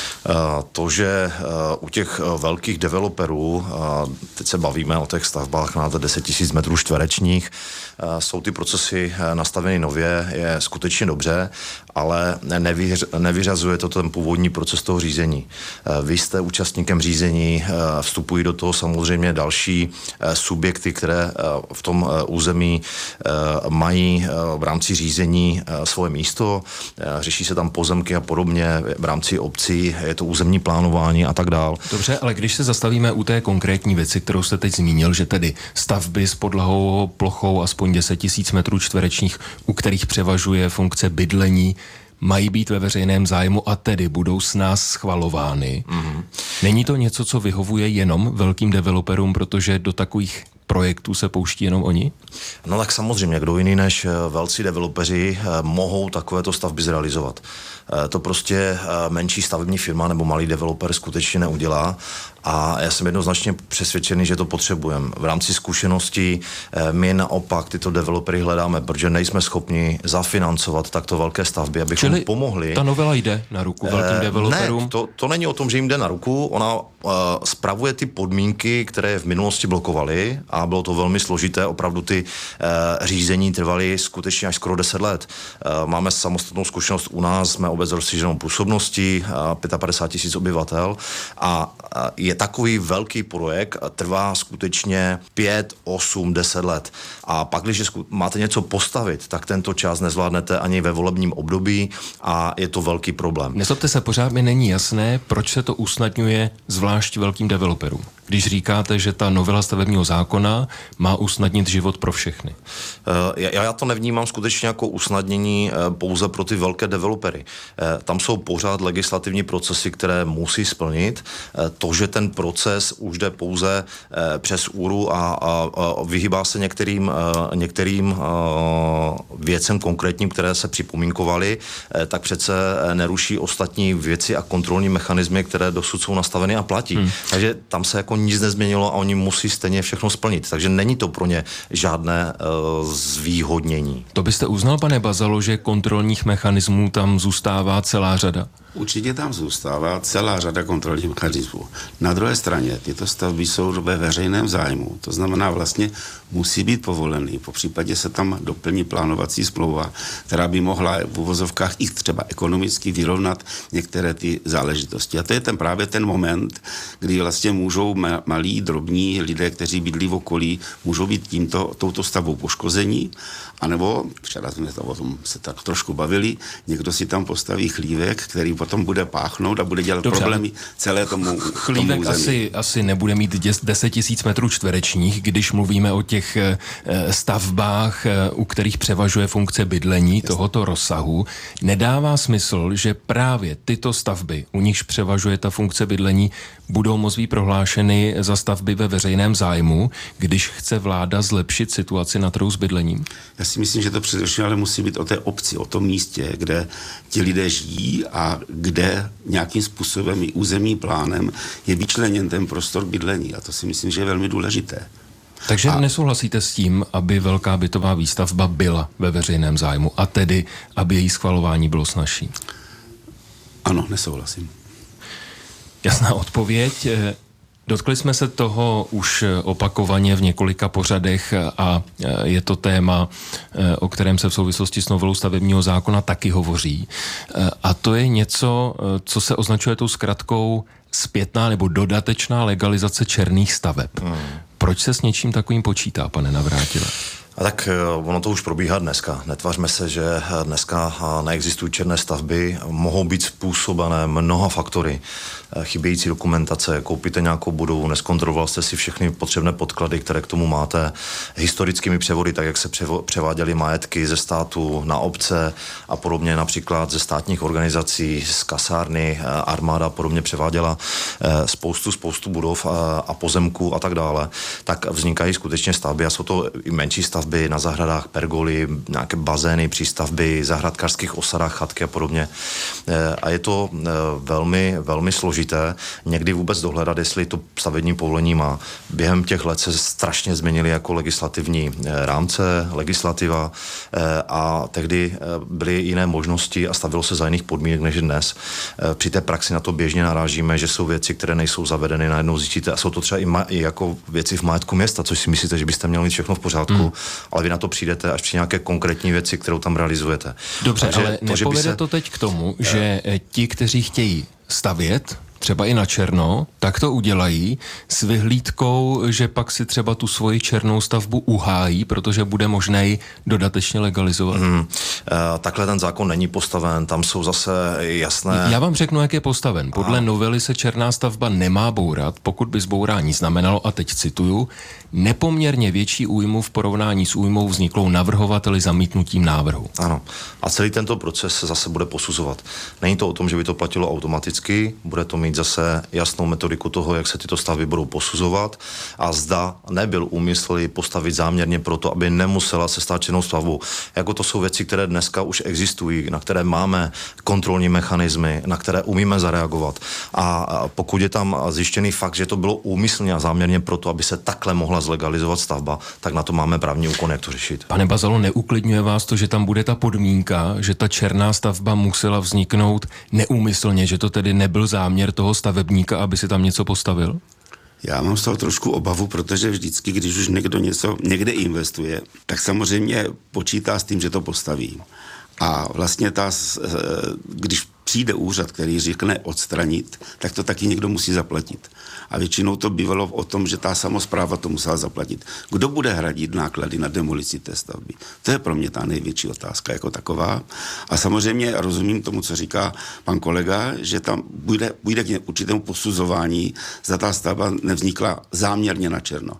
To, že u těch velkých developerů, teď se bavíme o těch stavbách na deset tisíc metrů čtverečních, jsou ty procesy nastaveny nově, je skutečně dobře, ale nevyř, nevyřazuje to ten původní proces toho řízení. Vy jste účastníkem řízení, vstupují do toho samozřejmě další subjekty, které v tom území mají v rámci řízení svoje místo, řeší se tam pozemky a podobně v rámci obcí, je to územní plánování a tak dál. Dobře, ale když se zastavíme u té konkrétní věci, kterou jste teď zmínil, že tedy stavby s podlahou plochou aspoň deset tisíc metrů čtverečních, u kterých převažuje funkce bydlení, mají být ve veřejném zájmu a tedy budou s nás schvalovány. Mm-hmm. Není to něco, co vyhovuje jenom velkým developerům, protože do takových projektů se pouští jenom oni? No tak samozřejmě, kdo jiný než velcí developeři mohou takovéto stavby zrealizovat. To prostě menší stavební firma nebo malý developer skutečně neudělá a já jsem jednoznačně přesvědčený, že to potřebujeme. V rámci zkušeností my naopak tyto developery hledáme, protože nejsme schopni zafinancovat takto velké stavby, abychom Čili pomohli. Ta novela jde na ruku velkým developerům? Ne, to, to není o tom, že jim jde na ruku, ona uh, spravuje ty podmínky, které v minulosti blokovaly a bylo to velmi složité, opravdu ty uh, řízení trvaly skutečně až skoro deset let. Uh, máme samostatnou zkušenost u nás, jsme obec s rozšířenou působností, uh, padesát pět tisíc obyvatel a uh, je takový velký projekt, uh, trvá skutečně pět, osm, deset let. A pak, když máte něco postavit, tak tento čas nezvládnete ani ve volebním období a je to velký problém. Nezlobte se, pořád mi není jasné, proč se to usnadňuje zvlášť velkým developerům. Když říkáte, že ta novela stavebního zákona má usnadnit život pro všechny. Já, já to nevnímám skutečně jako usnadnění pouze pro ty velké developery. Tam jsou pořád legislativní procesy, které musí splnit. To, že ten proces už jde pouze přes úru a, a, a vyhýbá se některým, některým věcem konkrétním, které se připomínkovaly, tak přece neruší ostatní věci a kontrolní mechanismy, které dosud jsou nastaveny a platí. Hmm. Takže tam se jako nic nezměnilo a oni musí stejně všechno splnit. Takže není to pro ně žádné uh, zvýhodnění. To byste uznal, pane Bazalo, že kontrolních mechanismů tam zůstává celá řada? Určitě tam zůstává celá řada kontrolních mechanismů. Na druhé straně tyto stavby jsou ve veřejném zájmu, to znamená vlastně musí být povolený. Po případě se tam doplní plánovací smlouva, která by mohla v uvozovkách i třeba ekonomicky vyrovnat některé ty záležitosti. A to je ten právě ten moment, kdy vlastně můžou malí, drobní lidé, kteří bydlí v okolí, můžou být tímto, touto stavbou poškození, anebo, včera jsme to o tom se tak trošku bavili, někdo si tam postaví chlívek, který potom bude páchnout a bude dělat Dobře, problémy celé tomu, Chlívek tomu asi, asi nebude mít deset tisíc metrů čtverečních, když mluvíme o těch stavbách, u kterých převažuje funkce bydlení tohoto rozsahu. Nedává smysl, že právě tyto stavby, u nichž převažuje ta funkce bydlení, budou moct být prohlášeny za stavby ve veřejném zájmu, když chce vláda zlepšit situaci na trhu s bydlením? Já si myslím, že to především ale musí být o té obci, o tom místě, kde ti lidé žijí a kde nějakým způsobem i územním plánem je vyčleněn ten prostor k bydlení. A to si myslím, že je velmi důležité. Takže a... nesouhlasíte s tím, aby velká bytová výstavba byla ve veřejném zájmu a tedy, aby její schvalování bylo snazší? Ano, nesouhlasím. Jasná odpověď. Dotkli jsme se toho už opakovaně v několika pořadech a je to téma, o kterém se v souvislosti s novelou stavebního zákona taky hovoří. A to je něco, co se označuje tou zkratkou zpětná nebo dodatečná legalizace černých staveb. Hmm. Proč se s něčím takovým počítá, pane Navrátile? A tak ono to už probíhá dneska. Netvařme se, že dneska neexistují černé stavby, mohou být způsobené mnoha faktory. Chybějící dokumentace, koupíte nějakou budovu, neskontroloval jste si všechny potřebné podklady, které k tomu máte, historickými převody, tak jak se převáděly majetky ze státu na obce a podobně, například ze státních organizací, z kasárny, armáda a podobně převáděla spoustu, spoustu budov a pozemků a tak dále, tak vznikají skutečně stavby a jsou to i menší stavby na zahradách, pergoly, nějaké bazény, přístavby, zahradkářských osadách, chatky a podobně. A je to velmi, velmi složité. Někdy vůbec dohledat, jestli to stavební povolení má. Během těch let se strašně změnily jako legislativní rámce, legislativa a tehdy byly jiné možnosti a stavilo se za jiných podmínek než dnes. Při té praxi na to běžně narážíme, že jsou věci, které nejsou zavedeny, najednou zjistíte a jsou to třeba i, ma- i jako věci v majetku města, což si myslíte, že byste měli mít všechno v pořádku, hmm. ale vy na to přijdete až při nějaké konkrétní věci, kterou tam realizujete. Dobře, Takže ale to, nepovede se... to teď k tomu, že ti, kteří chtějí stavět, třeba i na černo, tak to udělají s vyhlídkou, že pak si třeba tu svoji černou stavbu uhájí, protože bude možné ji dodatečně legalizovat. Hmm. E, takhle ten zákon není postaven, tam jsou zase jasné... Já vám řeknu, jak je postaven. Podle Aha. novely se černá stavba nemá bourat, pokud by zbourání znamenalo, a teď cituju, nepoměrně větší újmu v porovnání s újmou vzniklou navrhovateli zamítnutím návrhu. Ano. A celý tento proces se zase bude posuzovat. Není to o tom, že by to platilo automaticky, bude to mít zase jasnou metodiku toho, jak se tyto stavby budou posuzovat a zda nebyl úmysl ji postavit záměrně proto, aby nemusela se stát černou stavbou. Jako to jsou věci, které dneska už existují, na které máme kontrolní mechanismy, na které umíme zareagovat. A pokud je tam zjištěný fakt, že to bylo úmyslně a záměrně proto, aby se takhle mohla zlegalizovat stavba, tak na to máme právní úkon, jak to řešit. Pane Bazalo, neuklidňuje vás to, že tam bude ta podmínka, že ta černá stavba musela vzniknout neúmyslně, že to tedy nebyl záměr toho stavebníka, aby si tam něco postavil? Já mám z toho trošku obavu, protože vždycky, když už někdo něco někde investuje, tak samozřejmě počítá s tím, že to postaví. A vlastně ta, když přijde úřad, který řekne odstranit, tak to taky někdo musí zaplatit. A většinou to bývalo o tom, že ta samospráva to musela zaplatit. Kdo bude hradit náklady na demolici té stavby? To je pro mě ta největší otázka jako taková. A samozřejmě rozumím tomu, co říká pan kolega, že tam bude, bude k určitému posuzování, zda ta stavba nevznikla záměrně na černo.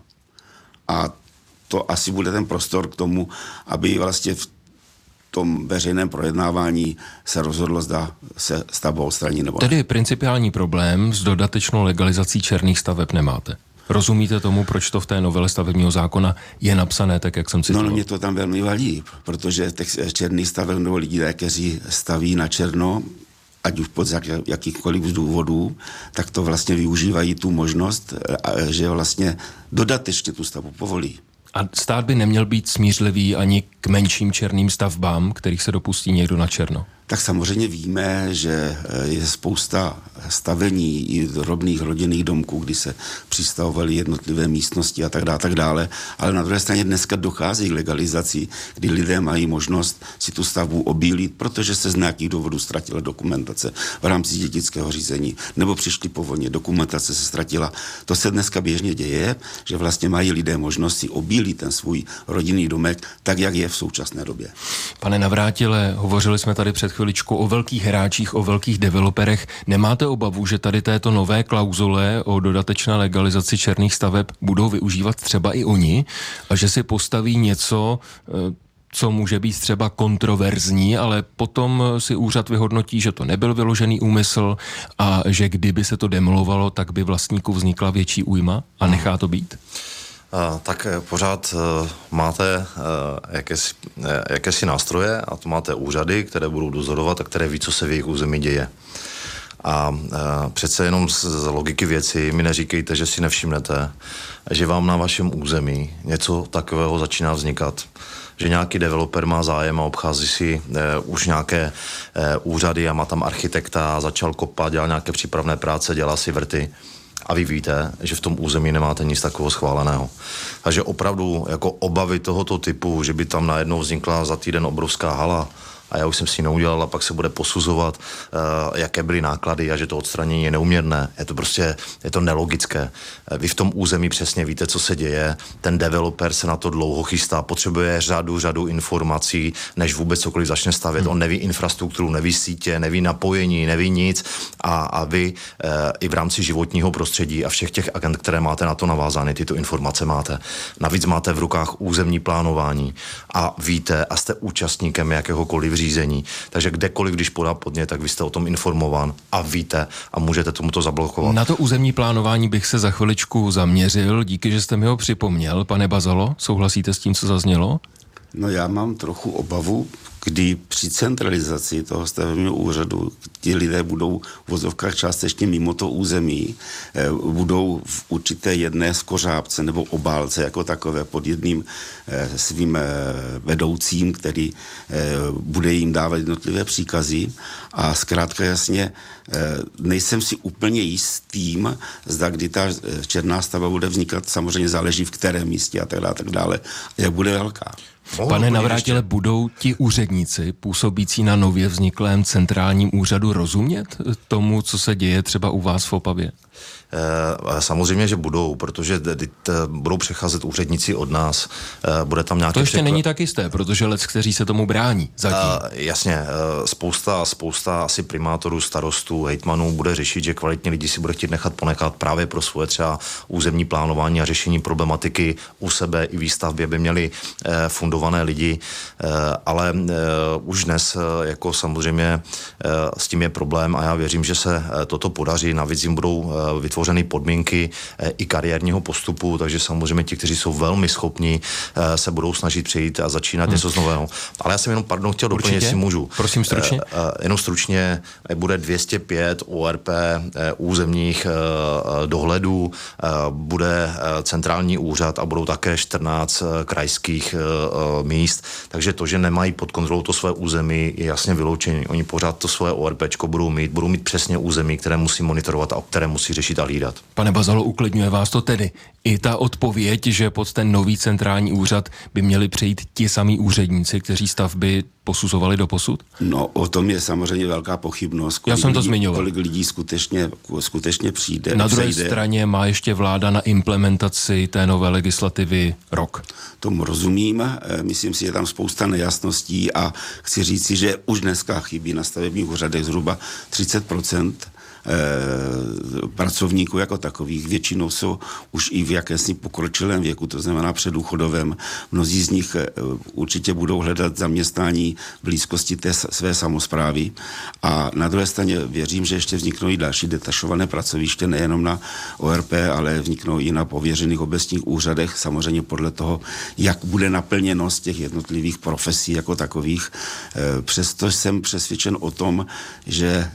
A to asi bude ten prostor k tomu, aby vlastně v tom veřejném projednávání se rozhodlo, zda se stavba odstraní nebo ne. Tedy principiální problém s dodatečnou legalizací černých staveb nemáte. Rozumíte tomu, proč to v té novele stavebního zákona je napsané tak, jak jsem citoval? No, no mě to tam velmi vadí, protože těch černých staveb nebo lidí, kteří staví na černo, ať už pod jak, jakýchkoliv důvodů, tak to vlastně využívají tu možnost, že vlastně dodatečně tu stavbu povolí. A stát by neměl být smířlivý ani k menším černým stavbám, kterých se dopustí někdo na černo? Tak samozřejmě víme, že je spousta stavení i drobných rodinných domků, kdy se přistavovaly jednotlivé místnosti a tak dále, tak dále. Ale na druhé straně dneska dochází k legalizaci, kdy lidé mají možnost si tu stavbu obílit, protože se z nějakých důvodů ztratila dokumentace v rámci dědického řízení, nebo přišli povodně, dokumentace se ztratila. To se dneska běžně děje, že vlastně mají lidé možnost si obílit ten svůj rodinný domek tak, jak je v současné době. Pane Navrátile, hovořili jsme tady před chviličku o velkých hráčích, o velkých developerech. Nemáte obavu, že tady této nové klauzule o dodatečné legalizaci černých staveb budou využívat třeba i oni a že si postaví něco, co může být třeba kontroverzní, ale potom si úřad vyhodnotí, že to nebyl vyložený úmysl a že kdyby se to demolovalo, tak by vlastníku vznikla větší újma a nechá to být? Tak pořád máte jakési, jakési nástroje a to máte úřady, které budou dozorovat a které ví, co se v jejich území děje. A přece jenom z logiky věci mi neříkejte, že si nevšimnete, že vám na vašem území něco takového začíná vznikat. Že nějaký developer má zájem a obchází si e, už nějaké e, úřady a má tam architekta, začal kopat, dělal nějaké přípravné práce, dělá si vrty. A vy víte, že v tom území nemáte nic takového schváleného. Takže opravdu jako obavy tohoto typu, že by tam najednou vznikla za týden obrovská hala, a já už jsem si ji neudělal a pak se bude posuzovat, uh, jaké byly náklady a že to odstranění je neuměrné. Je to prostě, je to nelogické. Vy v tom území přesně víte, co se děje. Ten developer se na to dlouho chystá, potřebuje řadu, řadu informací, než vůbec cokoliv začne stavět. Hmm. On neví infrastrukturu, neví sítě, neví napojení, neví nic a, a vy uh, i v rámci životního prostředí a všech těch agent, které máte na to navázány, tyto informace máte. Navíc máte v rukách územní plánování a víte a jste účastníkem jakéhokoliv řízení. Takže kdekoliv, když podá podnět, tak vy jste o tom informován a víte a můžete tomuto zablokovat. Na to územní plánování bych se za chviličku zaměřil. Díky, že jste mi ho připomněl. Pane Bazalo, souhlasíte s tím, co zaznělo? No já mám trochu obavu, kdy při centralizaci toho stavebního úřadu ti lidé budou v vozovkách částečně mimo to území, eh, budou v určité jedné skořápce nebo obálce jako takové pod jedním eh, svým eh, vedoucím, který eh, bude jim dávat jednotlivé příkazy a zkrátka jasně eh, nejsem si úplně jistým, zda kdy ta černá stavba bude vznikat, samozřejmě záleží v kterém místě a tak dále, tak dále, jak bude velká. Pane Navrátile, budou ti úředníci působící na nově vzniklém centrálním úřadu rozumět tomu, co se děje třeba u vás v Opavě? Samozřejmě, že budou, protože budou přecházet úředníci od nás. Bude tam nějaké to ještě překl... není tak jisté, protože lec, kteří se tomu brání zatím. Uh, jasně, uh, spousta, spousta asi primátorů, starostů, hejtmanů bude řešit, že kvalitní lidi si bude chtít nechat ponechat právě pro svoje třeba územní plánování a řešení problematiky u sebe i výstavbě by měli uh, fundované lidi, uh, ale uh, už dnes uh, jako samozřejmě uh, s tím je problém a já věřím, že se uh, toto podaří. Navíc jim budou uh, vytvořeny podmínky uh, i kariérního postupu, takže samozřejmě ti, kteří jsou velmi schopní, uh, se budou snažit přejít a začínat hmm. něco z nového. Ale já jsem jenom, pardon, chtěl doplnit, jestli můžu. Prosím stručně. Uh, uh, jenom stručně, bude dvě stě pět O R P uh, územních uh, dohledů, uh, bude uh, centrální úřad a budou také čtrnáct uh, krajských uh, uh, míst, takže to, že nemají pod kontrolou to své území, je jasně vyloučené. Oni pořád to své ORPčko budou mít, budou mít přesně území, které musí monitorovat a které musí řešit a hlídat. Pane Bazalo, uklidňuje vás to tedy i ta odpověď, že pod ten nový centrální úřad by měli přejít ti samí úředníci, kteří stavby posuzovali doposud? No, o tom je samozřejmě velká pochybnost. Já jsem to lidí, zmiňoval. Kolik lidí skutečně, skutečně přijde. Na druhé přejde. straně má ještě vláda na implementaci té nové legislativy rok. Tomu rozumím. Myslím si, že je tam spousta nejasností a chci říci, že už dneska chybí na stavebních úřadech zhruba třicet procent pracovníků jako takových. Většinou jsou už i v jakési pokročilém věku, to znamená předdůchodovém. Mnozí z nich určitě budou hledat zaměstnání v blízkosti té své samosprávy. A na druhé straně věřím, že ještě vzniknou i další detašované pracoviště, nejenom na O R P, ale vzniknou i na pověřených obecních úřadech, samozřejmě podle toho, jak bude naplněnost těch jednotlivých profesí jako takových. Přesto jsem přesvědčen o tom, že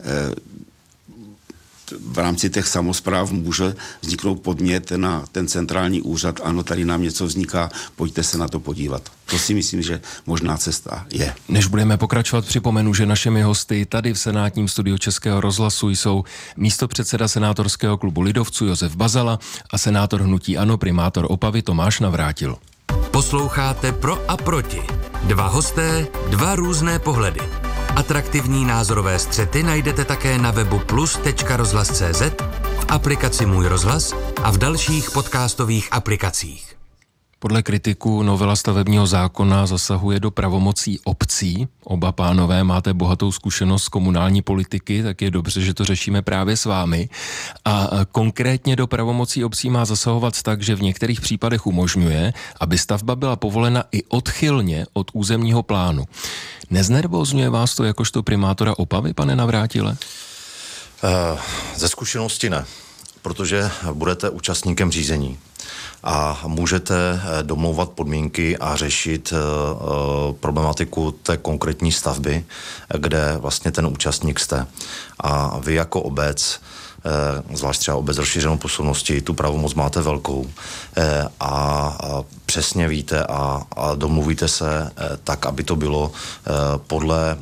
v rámci těch samospráv může vzniknout podnět na ten centrální úřad. Ano, tady nám něco vzniká, pojďte se na to podívat. To si myslím, že možná cesta je. Než budeme pokračovat, připomenu, že našimi hosty tady v senátním studiu Českého rozhlasu jsou místopředseda senátorského klubu lidovců Josef Bazala a senátor hnutí ANO, primátor Opavy Tomáš Navrátil. Posloucháte Pro a proti. Dva hosté, dva různé pohledy. Atraktivní názorové střety najdete také na webu plus tečka rozhlas tečka cé zet, v aplikaci Můj rozhlas a v dalších podcastových aplikacích. Podle kritiků novela stavebního zákona zasahuje do pravomocí obcí. Oba pánové máte bohatou zkušenost z komunální politiky, tak je dobře, že to řešíme právě s vámi. A konkrétně do pravomocí obcí má zasahovat tak, že v některých případech umožňuje, aby stavba byla povolena i odchylně od územního plánu. Neznervózňuje vás to jakožto primátora Opavy, pane Navrátile? Ze zkušenosti ne, protože budete účastníkem řízení a můžete domlouvat podmínky a řešit problematiku té konkrétní stavby, kde vlastně ten účastník jste. A vy jako obec, zvlášť třeba obec rozšířenou působností, tu pravomoc máte velkou a přesně víte a, a domluvíte se tak, aby to bylo podle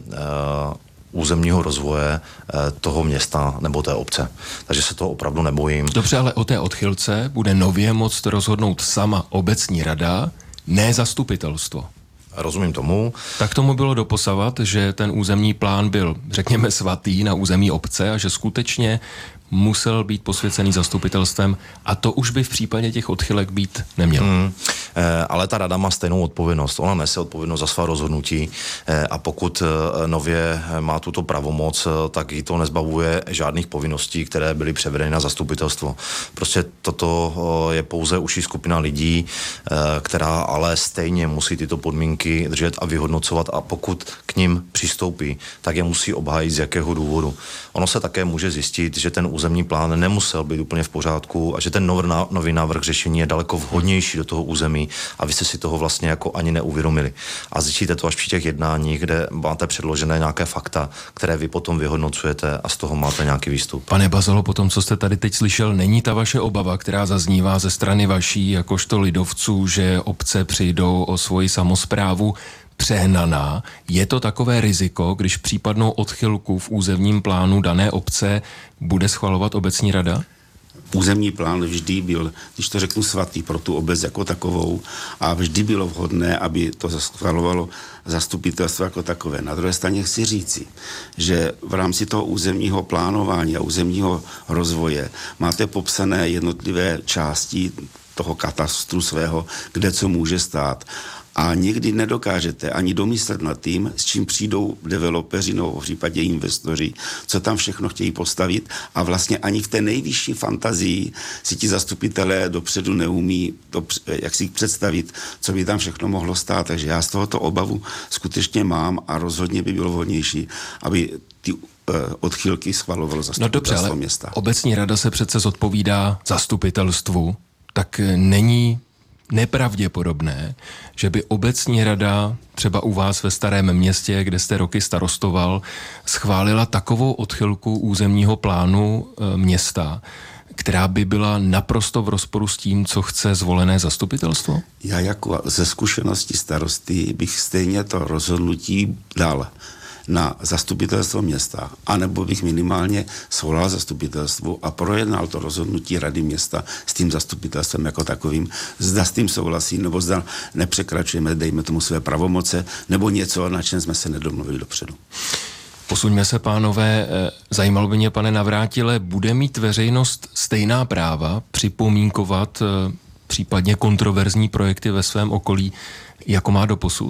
územního rozvoje toho města nebo té obce. Takže se toho opravdu nebojím. Dobře, ale o té odchylce bude nově moct rozhodnout sama obecní rada, ne zastupitelstvo. Rozumím tomu. Tak tomu bylo doposavat, že ten územní plán byl, řekněme, svatý na území obce a že skutečně musel být posvěcený zastupitelstvem a to už by v případě těch odchylek být neměl. Hmm. E, ale ta rada má stejnou odpovědnost. Ona nese odpovědnost za svá rozhodnutí e, a pokud e, nově má tuto pravomoc, e, tak jí to nezbavuje žádných povinností, které byly převedeny na zastupitelstvo. Prostě toto e, je pouze užší skupina lidí, e, která ale stejně musí tyto podmínky držet a vyhodnocovat a pokud k nim přistoupí, tak je musí obhájit z jakého důvodu. Ono se také může zjistit, že ten územní plán nemusel být úplně v pořádku a že ten nový návrh řešení je daleko vhodnější do toho území a vy jste si toho vlastně jako ani neuvědomili. A zjistíte to až při těch jednáních, kde máte předložené nějaké fakta, které vy potom vyhodnocujete a z toho máte nějaký výstup. Pane Bazalo, po tom, co jste tady teď slyšel, není ta vaše obava, která zaznívá ze strany vaší, jakožto lidovců, že obce přijdou o svoji samosprávu, přehnaná? Je to takové riziko, když případnou odchylku v územním plánu dané obce bude schvalovat obecní rada? Územní plán vždy byl, když to řeknu, svatý pro tu obec jako takovou a vždy bylo vhodné, aby to schvalovalo zastupitelstvo jako takové. Na druhé straně chci říci, že v rámci toho územního plánování a územního rozvoje máte popsané jednotlivé části toho katastru svého, kde co může stát. A někdy nedokážete ani domyslet nad tím, s čím přijdou developeři nebo v případě investoři, co tam všechno chtějí postavit a vlastně ani v té nejvyšší fantazii si ti zastupitelé dopředu neumí to, jak si představit, co by tam všechno mohlo stát. Takže já z tohoto obavu skutečně mám a rozhodně by bylo vhodnější, aby ty odchylky schvalovalo zastupitelstvo no dobře, města. Obecní rada se přece zodpovídá zastupitelstvu, tak není nepravděpodobné, že by obecní rada třeba u vás ve Starém Městě, kde jste roky starostoval, schválila takovou odchylku územního plánu e, města, která by byla naprosto v rozporu s tím, co chce zvolené zastupitelstvo? Já jako ze zkušenosti starosty bych stejně to rozhodnutí dal na zastupitelstvo města, anebo bych minimálně svolal zastupitelstvu a projednal to rozhodnutí rady města s tím zastupitelstvem jako takovým, zda s tím souhlasí, nebo zda nepřekračujeme, dejme tomu své pravomoce, nebo něco, na čem jsme se nedomluvili dopředu. Posuňme se, pánové, zajímalo by mě, pane Navrátile, bude mít veřejnost stejná práva připomínkovat případně kontroverzní projekty ve svém okolí, jako má doposud?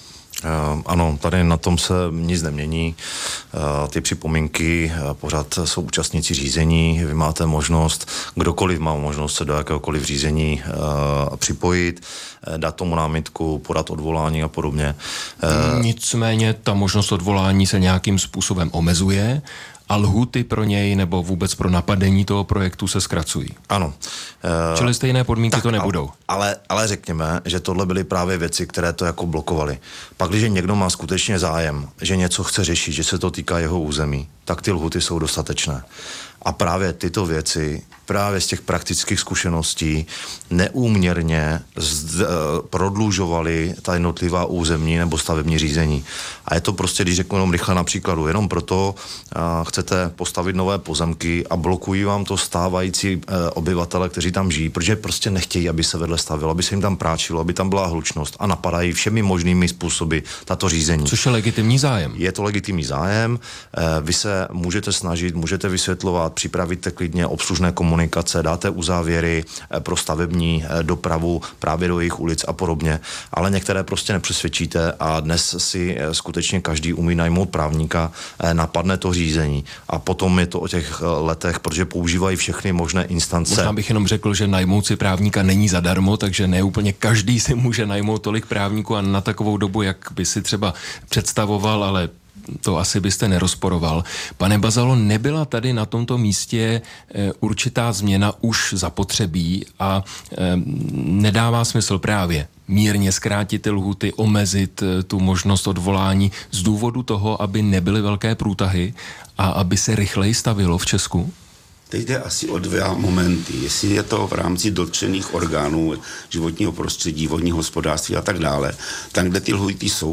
Uh, ano, tady na tom se nic nemění. Uh, ty připomínky uh, pořád jsou účastníci řízení. Vy máte možnost, kdokoliv má možnost se do jakéhokoliv řízení uh, připojit, uh, dát tomu námitku, podat odvolání a podobně. Uh, Nicméně ta možnost odvolání se nějakým způsobem omezuje a lhuty pro něj nebo vůbec pro napadení toho projektu se zkracují. Ano. E, Čili stejné podmínky tak, to nebudou. Ale, ale řekněme, že tohle byly právě věci, které to jako blokovaly. Pak, když někdo má skutečně zájem, že něco chce řešit, že se to týká jeho území, tak ty lhuty jsou dostatečné. A právě tyto věci, právě z těch praktických zkušeností, neúměrně zd, prodlužovaly ta jednotlivá územní nebo stavební řízení. A je to prostě, když řeknu jenom rychle na příkladu, jenom proto uh, chcete postavit nové pozemky a blokují vám to stávající obyvatele, kteří tam žijí, protože prostě nechtějí, aby se vedle stavilo, aby se jim tam práčilo, aby tam byla hlučnost a napadají všemi možnými způsoby tato řízení. Což je legitimní zájem. Je to legitimní zájem. Vy se můžete snažit, můžete vysvětlovat, připravíte klidně obslužné komunikace, dáte uzávěry pro stavební dopravu právě do jejich ulic a podobně, ale některé prostě nepřesvědčíte a dnes si skutečně každý umí najmout právníka, napadne to řízení a potom je to o těch letech, protože používají všechny možné instance. Možná bych jenom řekl, že najmout si právníka není zadarmo, takže ne úplně každý si může najmout tolik právníků a na takovou dobu, jak by si třeba představoval, ale to asi byste nerozporoval. Pane Bazalo, nebyla tady na tomto místě určitá změna už zapotřebí a nedává smysl právě mírně zkrátit ty lhuty, omezit tu možnost odvolání z důvodu toho, aby nebyly velké průtahy a aby se rychleji stavilo v Česku? Teď jde asi o dva momenty. Jestli je to v rámci dotčených orgánů životního prostředí, vodního hospodářství a tak dále, tam, kde ty lhůty jsou